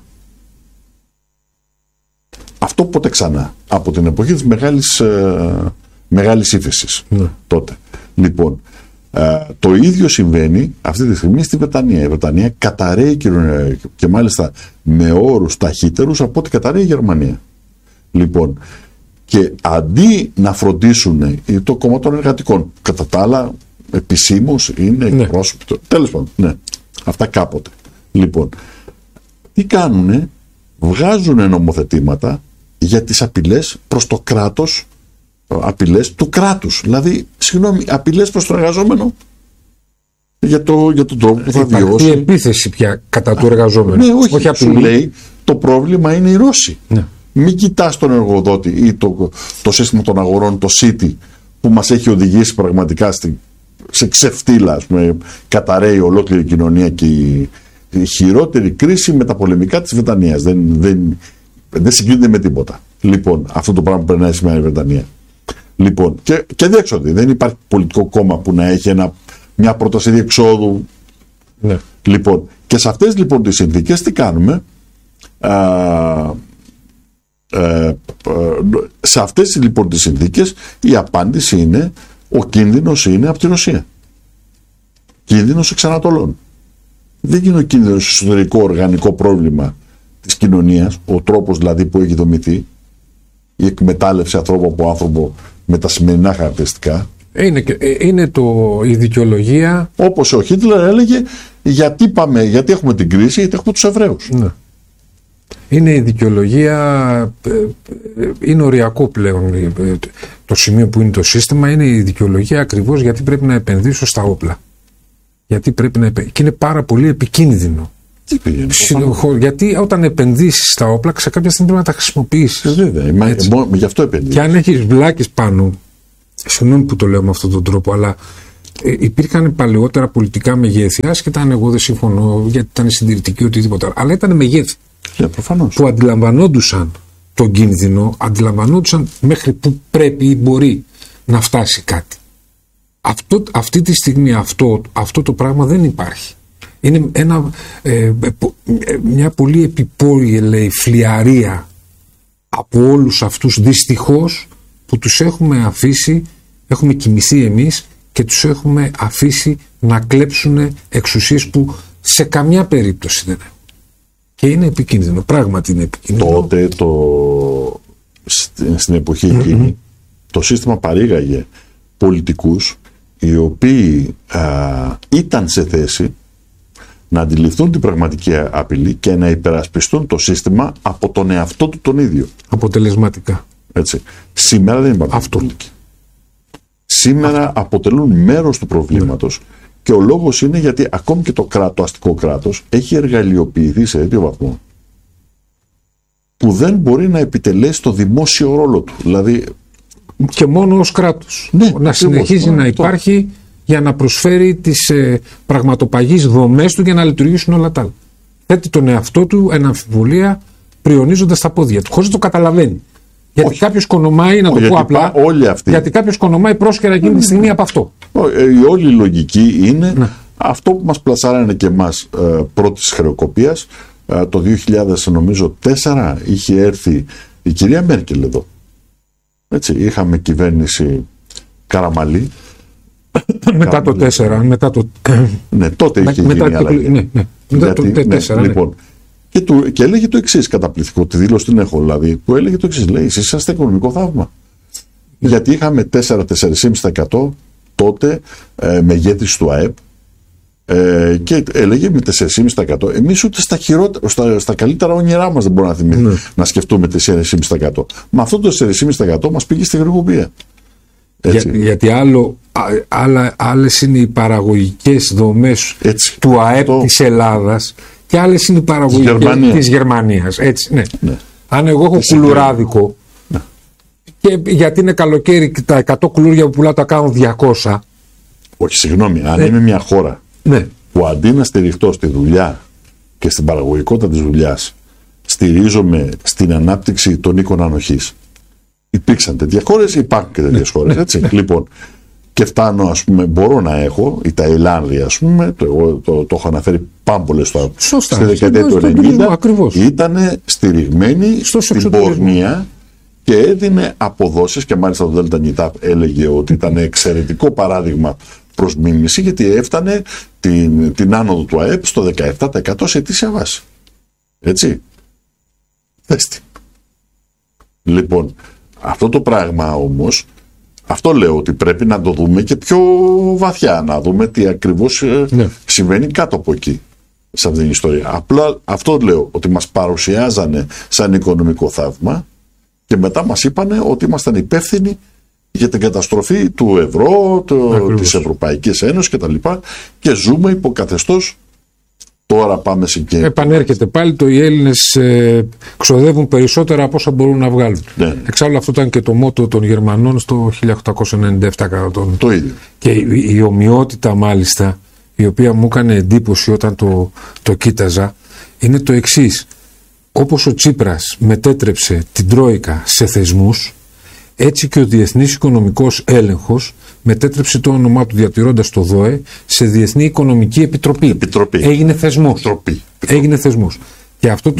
Αυτό πότε ξανά? Από την εποχή της μεγάλης ύφεσης τότε. Λοιπόν, το ίδιο συμβαίνει αυτή τη στιγμή στη Βρετανία. Η Βρετανία καταραίει και μάλιστα με όρους ταχύτερους από ό,τι καταραίει η Γερμανία. Λοιπόν, και αντί να φροντίσουν το κόμμα των εργατικών, κατά τα άλλα επισήμως είναι εκπρόσωποι, τέλος πάντων, αυτά κάποτε. Λοιπόν, τι κάνουνε? Βγάζουν νομοθετήματα για τις απειλές προς το κράτος, απειλές του κράτους. Δηλαδή, συγγνώμη, απειλές προς τον εργαζόμενο για τον τρόπο που θα βιώσει. Η επίθεση πια κατά του εργαζόμενου. Ναι, όχι σου λέει το πρόβλημα είναι οι Ρώσοι. Μην κοιτάς τον εργοδότη ή το σύστημα των αγορών, το City, που μας έχει οδηγήσει πραγματικά σε ξεφτύλα, ας πούμε, καταραίει ολόκληρη κοινωνία και η χειρότερη κρίση με τα πολεμικά της Βρετανίας. Δεν συγκρίνεται με τίποτα. Λοιπόν, αυτό το πράγμα που περνάει σήμερα η Βρετανία. Λοιπόν, και διέξοδοι. Δεν υπάρχει πολιτικό κόμμα που να έχει μια πρόταση διεξόδου. Λοιπόν, και σε αυτές λοιπόν τις συνθήκες τι κάνουμε? Σε αυτές λοιπόν τις συνθήκες η απάντηση είναι, ο κίνδυνος είναι από τη Ρωσία. Κίνδυνος εξανατολών. Δεν είναι ο κίνδυνος εσωτερικό οργανικό πρόβλημα της κοινωνίας, ο τρόπος δηλαδή που έχει δομηθεί, η εκμετάλλευση ανθρώπου από άνθρωπο με τα σημερινά χαρακτηριστικά. Η δικαιολογία. Όπως ο Χίτλερ έλεγε, γιατί έχουμε την κρίση, γιατί έχουμε τους Εβραίους. Είναι η δικαιολογία, είναι οριακό πλέον το σημείο που είναι το σύστημα, είναι η δικαιολογία ακριβώς γιατί πρέπει να επενδύσω στα όπλα. Γιατί πρέπει να και είναι πάρα πολύ επικίνδυνο. Γιατί όταν επενδύσεις στα όπλα, σε κάποια στιγμή πρέπει να τα χρησιμοποιήσεις. Βέβαια, γι' αυτό επενδύσεις. Και αν έχεις βλάκες πάνω, συγγνώμη που το λέω με αυτόν τον τρόπο, αλλά υπήρχαν παλαιότερα πολιτικά μεγέθη, άσχετα αν εγώ δεν συμφωνώ, γιατί ήταν συντηρητικοί οτιδήποτε, αλλά ήταν μεγέθη που αντιλαμβανόντουσαν τον κίνδυνο, αντιλαμβανόντουσαν μέχρι που πρέπει ή μπορεί να φτάσει κάτι. Αυτή τη στιγμή αυτό το πράγμα δεν υπάρχει. Είναι μια πολύ επιπόλαιη φλιαρία από όλους αυτούς δυστυχώς που τους έχουμε αφήσει, έχουμε κοιμηθεί εμείς και τους έχουμε αφήσει να κλέψουν εξουσίες που σε καμιά περίπτωση δεν έχουν. Και είναι επικίνδυνο, πράγματι είναι επικίνδυνο. Τότε στην εποχή εκείνη το σύστημα παρήγαγε πολιτικούς οι οποίοι ήταν σε θέση να αντιληφθούν την πραγματική απειλή και να υπερασπιστούν το σύστημα από τον εαυτό του τον ίδιο. Αποτελεσματικά. Έτσι. Σήμερα δεν υπάρχουν πολιτικοί. Σήμερα αποτελούν μέρος του προβλήματος και ο λόγος είναι γιατί ακόμη και το αστικό κράτος έχει εργαλειοποιηθεί σε τέτοιο βαθμό που δεν μπορεί να επιτελέσει το δημόσιο ρόλο του. Δηλαδή, και μόνο ως κράτος. Να συνεχίζει να υπάρχει για να προσφέρει τις πραγματοπαγείς δομές του για να λειτουργήσουν όλα τα άλλα. Θέτει τον εαυτό του εν αμφιβολία πριονίζοντας τα πόδια του, χωρίς να το καταλαβαίνει. Γιατί κάποιος κονομάει, να το πω απλά, γιατί κάποιος κονομάει πρόσχερα εκείνη τη στιγμή από αυτό. Η όλη λογική είναι αυτό που μας πλασάρανε και εμάς πρώτης χρεοκοπίας. Το 2004 είχε έρθει η κυρία Μέρκελ εδώ. Έτσι, είχαμε κυβέρνηση Καραμαλή. Μετά το 4, μετά το... Ναι, τότε είχε γίνει αλλαγή. Μετά το 4, λοιπόν, και έλεγε το εξής καταπληκτικό, τη δήλωση την έχω δηλαδή, που έλεγε το εξής, λέει, εσείς είσαστε οικονομικό θαύμα. Γιατί είχαμε 4-4,5% τότε μεγέθυνση του ΑΕΠ και έλεγε με 4,5%. Εμείς ούτε στα καλύτερα όνειρά μας δεν μπορούμε να σκεφτούμε 4,5%. Με αυτό το 4,5% μας πήγε στη χρεοκοπία. Γιατί άλλες είναι οι παραγωγικές δομές του ΑΕΠ της Ελλάδας και άλλες είναι οι παραγωγικές της Γερμανίας. Έτσι, ναι. Αν εγώ έχω κουλουράδικο και γιατί είναι καλοκαίρι και τα 100 κουλούρια που πουλάω τα κάνω 200. Όχι, συγγνώμη, αν είμαι μια χώρα που αντί να στηριχτώ στη δουλειά και στην παραγωγικότητα της δουλειάς στηρίζομαι στην ανάπτυξη των οίκων ανοχής. Υπήρξαν τέτοιες χώρες, υπάρχουν και τέτοιες χώρες. Έτσι. Λοιπόν, και φτάνω, ας πούμε, μπορώ να έχω, η Ταϊλάνδη, ας πούμε, το έχω αναφέρει πάμπολες στη δεκαετία του 90, ήταν στηριγμένη στην πορνεία και έδινε αποδόσεις και μάλιστα το Δέλτα Νιτάπ έλεγε ότι ήταν εξαιρετικό παράδειγμα προς μίμηση γιατί έφτανε την άνοδο του ΑΕΠ στο 17% σε ετήσια βάση. Έτσι. Δέστε. Λοιπόν, αυτό το πράγμα όμως, αυτό λέω ότι πρέπει να το δούμε και πιο βαθιά, να δούμε τι ακριβώς συμβαίνει κάτω από εκεί, σε αυτήν την ιστορία. Απλά αυτό λέω, ότι μας παρουσιάζανε σαν οικονομικό θαύμα και μετά μας είπανε ότι ήμασταν υπεύθυνοι για την καταστροφή του ευρώ, της Ευρωπαϊκής Ένωσης κτλ. Και ζούμε υπό καθεστώς. Τώρα πάμε σε και... Επανέρχεται πάλι οι Έλληνες ξοδεύουν περισσότερα από όσα μπορούν να βγάλουν. Ναι. Εξάλλου αυτό ήταν και το μότο των Γερμανών στο 1897 κατά τον... Το ίδιο. Και η ομοιότητα μάλιστα, η οποία μου έκανε εντύπωση όταν το κοίταζα, είναι το εξής. Όπως ο Τσίπρας μετέτρεψε την Τρόικα σε θεσμούς, έτσι και ο Διεθνής Οικονομικός Έλεγχος μετέτρεψε το όνομά του διατηρώντας το ΔΟΕ σε Διεθνή Οικονομική Επιτροπή. Έγινε θεσμός. Έγινε θεσμός. Και αυτό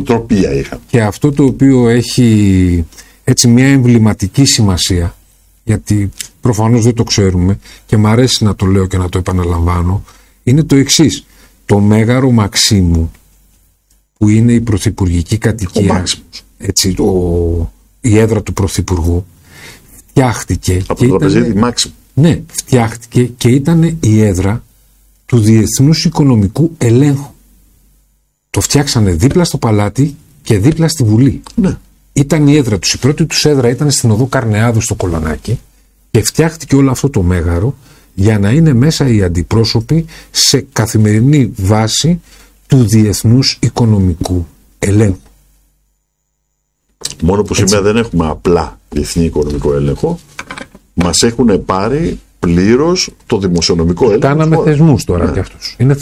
το οποίο έχει έτσι μια εμβληματική σημασία, γιατί προφανώς δεν το ξέρουμε και μου αρέσει να το λέω και να το επαναλαμβάνω, είναι το εξής. Το Μέγαρο Μαξίμου, που είναι η πρωθυπουργική κατοικία, έτσι, η έδρα του πρωθυπουργού, φτιάχτηκε. Από το τραπεζίτη Μάξιμου. Ναι, φτιάχτηκε και ήταν η έδρα του Διεθνούς Οικονομικού Ελέγχου. Το φτιάξανε δίπλα στο παλάτι και δίπλα στη Βουλή. Ναι. Ήταν η έδρα τους. Η πρώτη τους έδρα ήταν στην οδό Καρνεάδου στο Κολονάκι και φτιάχτηκε όλο αυτό το μέγαρο για να είναι μέσα οι αντιπρόσωποι σε καθημερινή βάση του διεθνούς οικονομικού ελέγχου. Μόνο που σήμερα δεν έχουμε απλά διεθνή οικονομικό έλεγχο, μας έχουν πάρει πλήρως το δημοσιονομικό έλεγχο. Κάναμε θεσμούς τώρα κι αυτούς. Είναι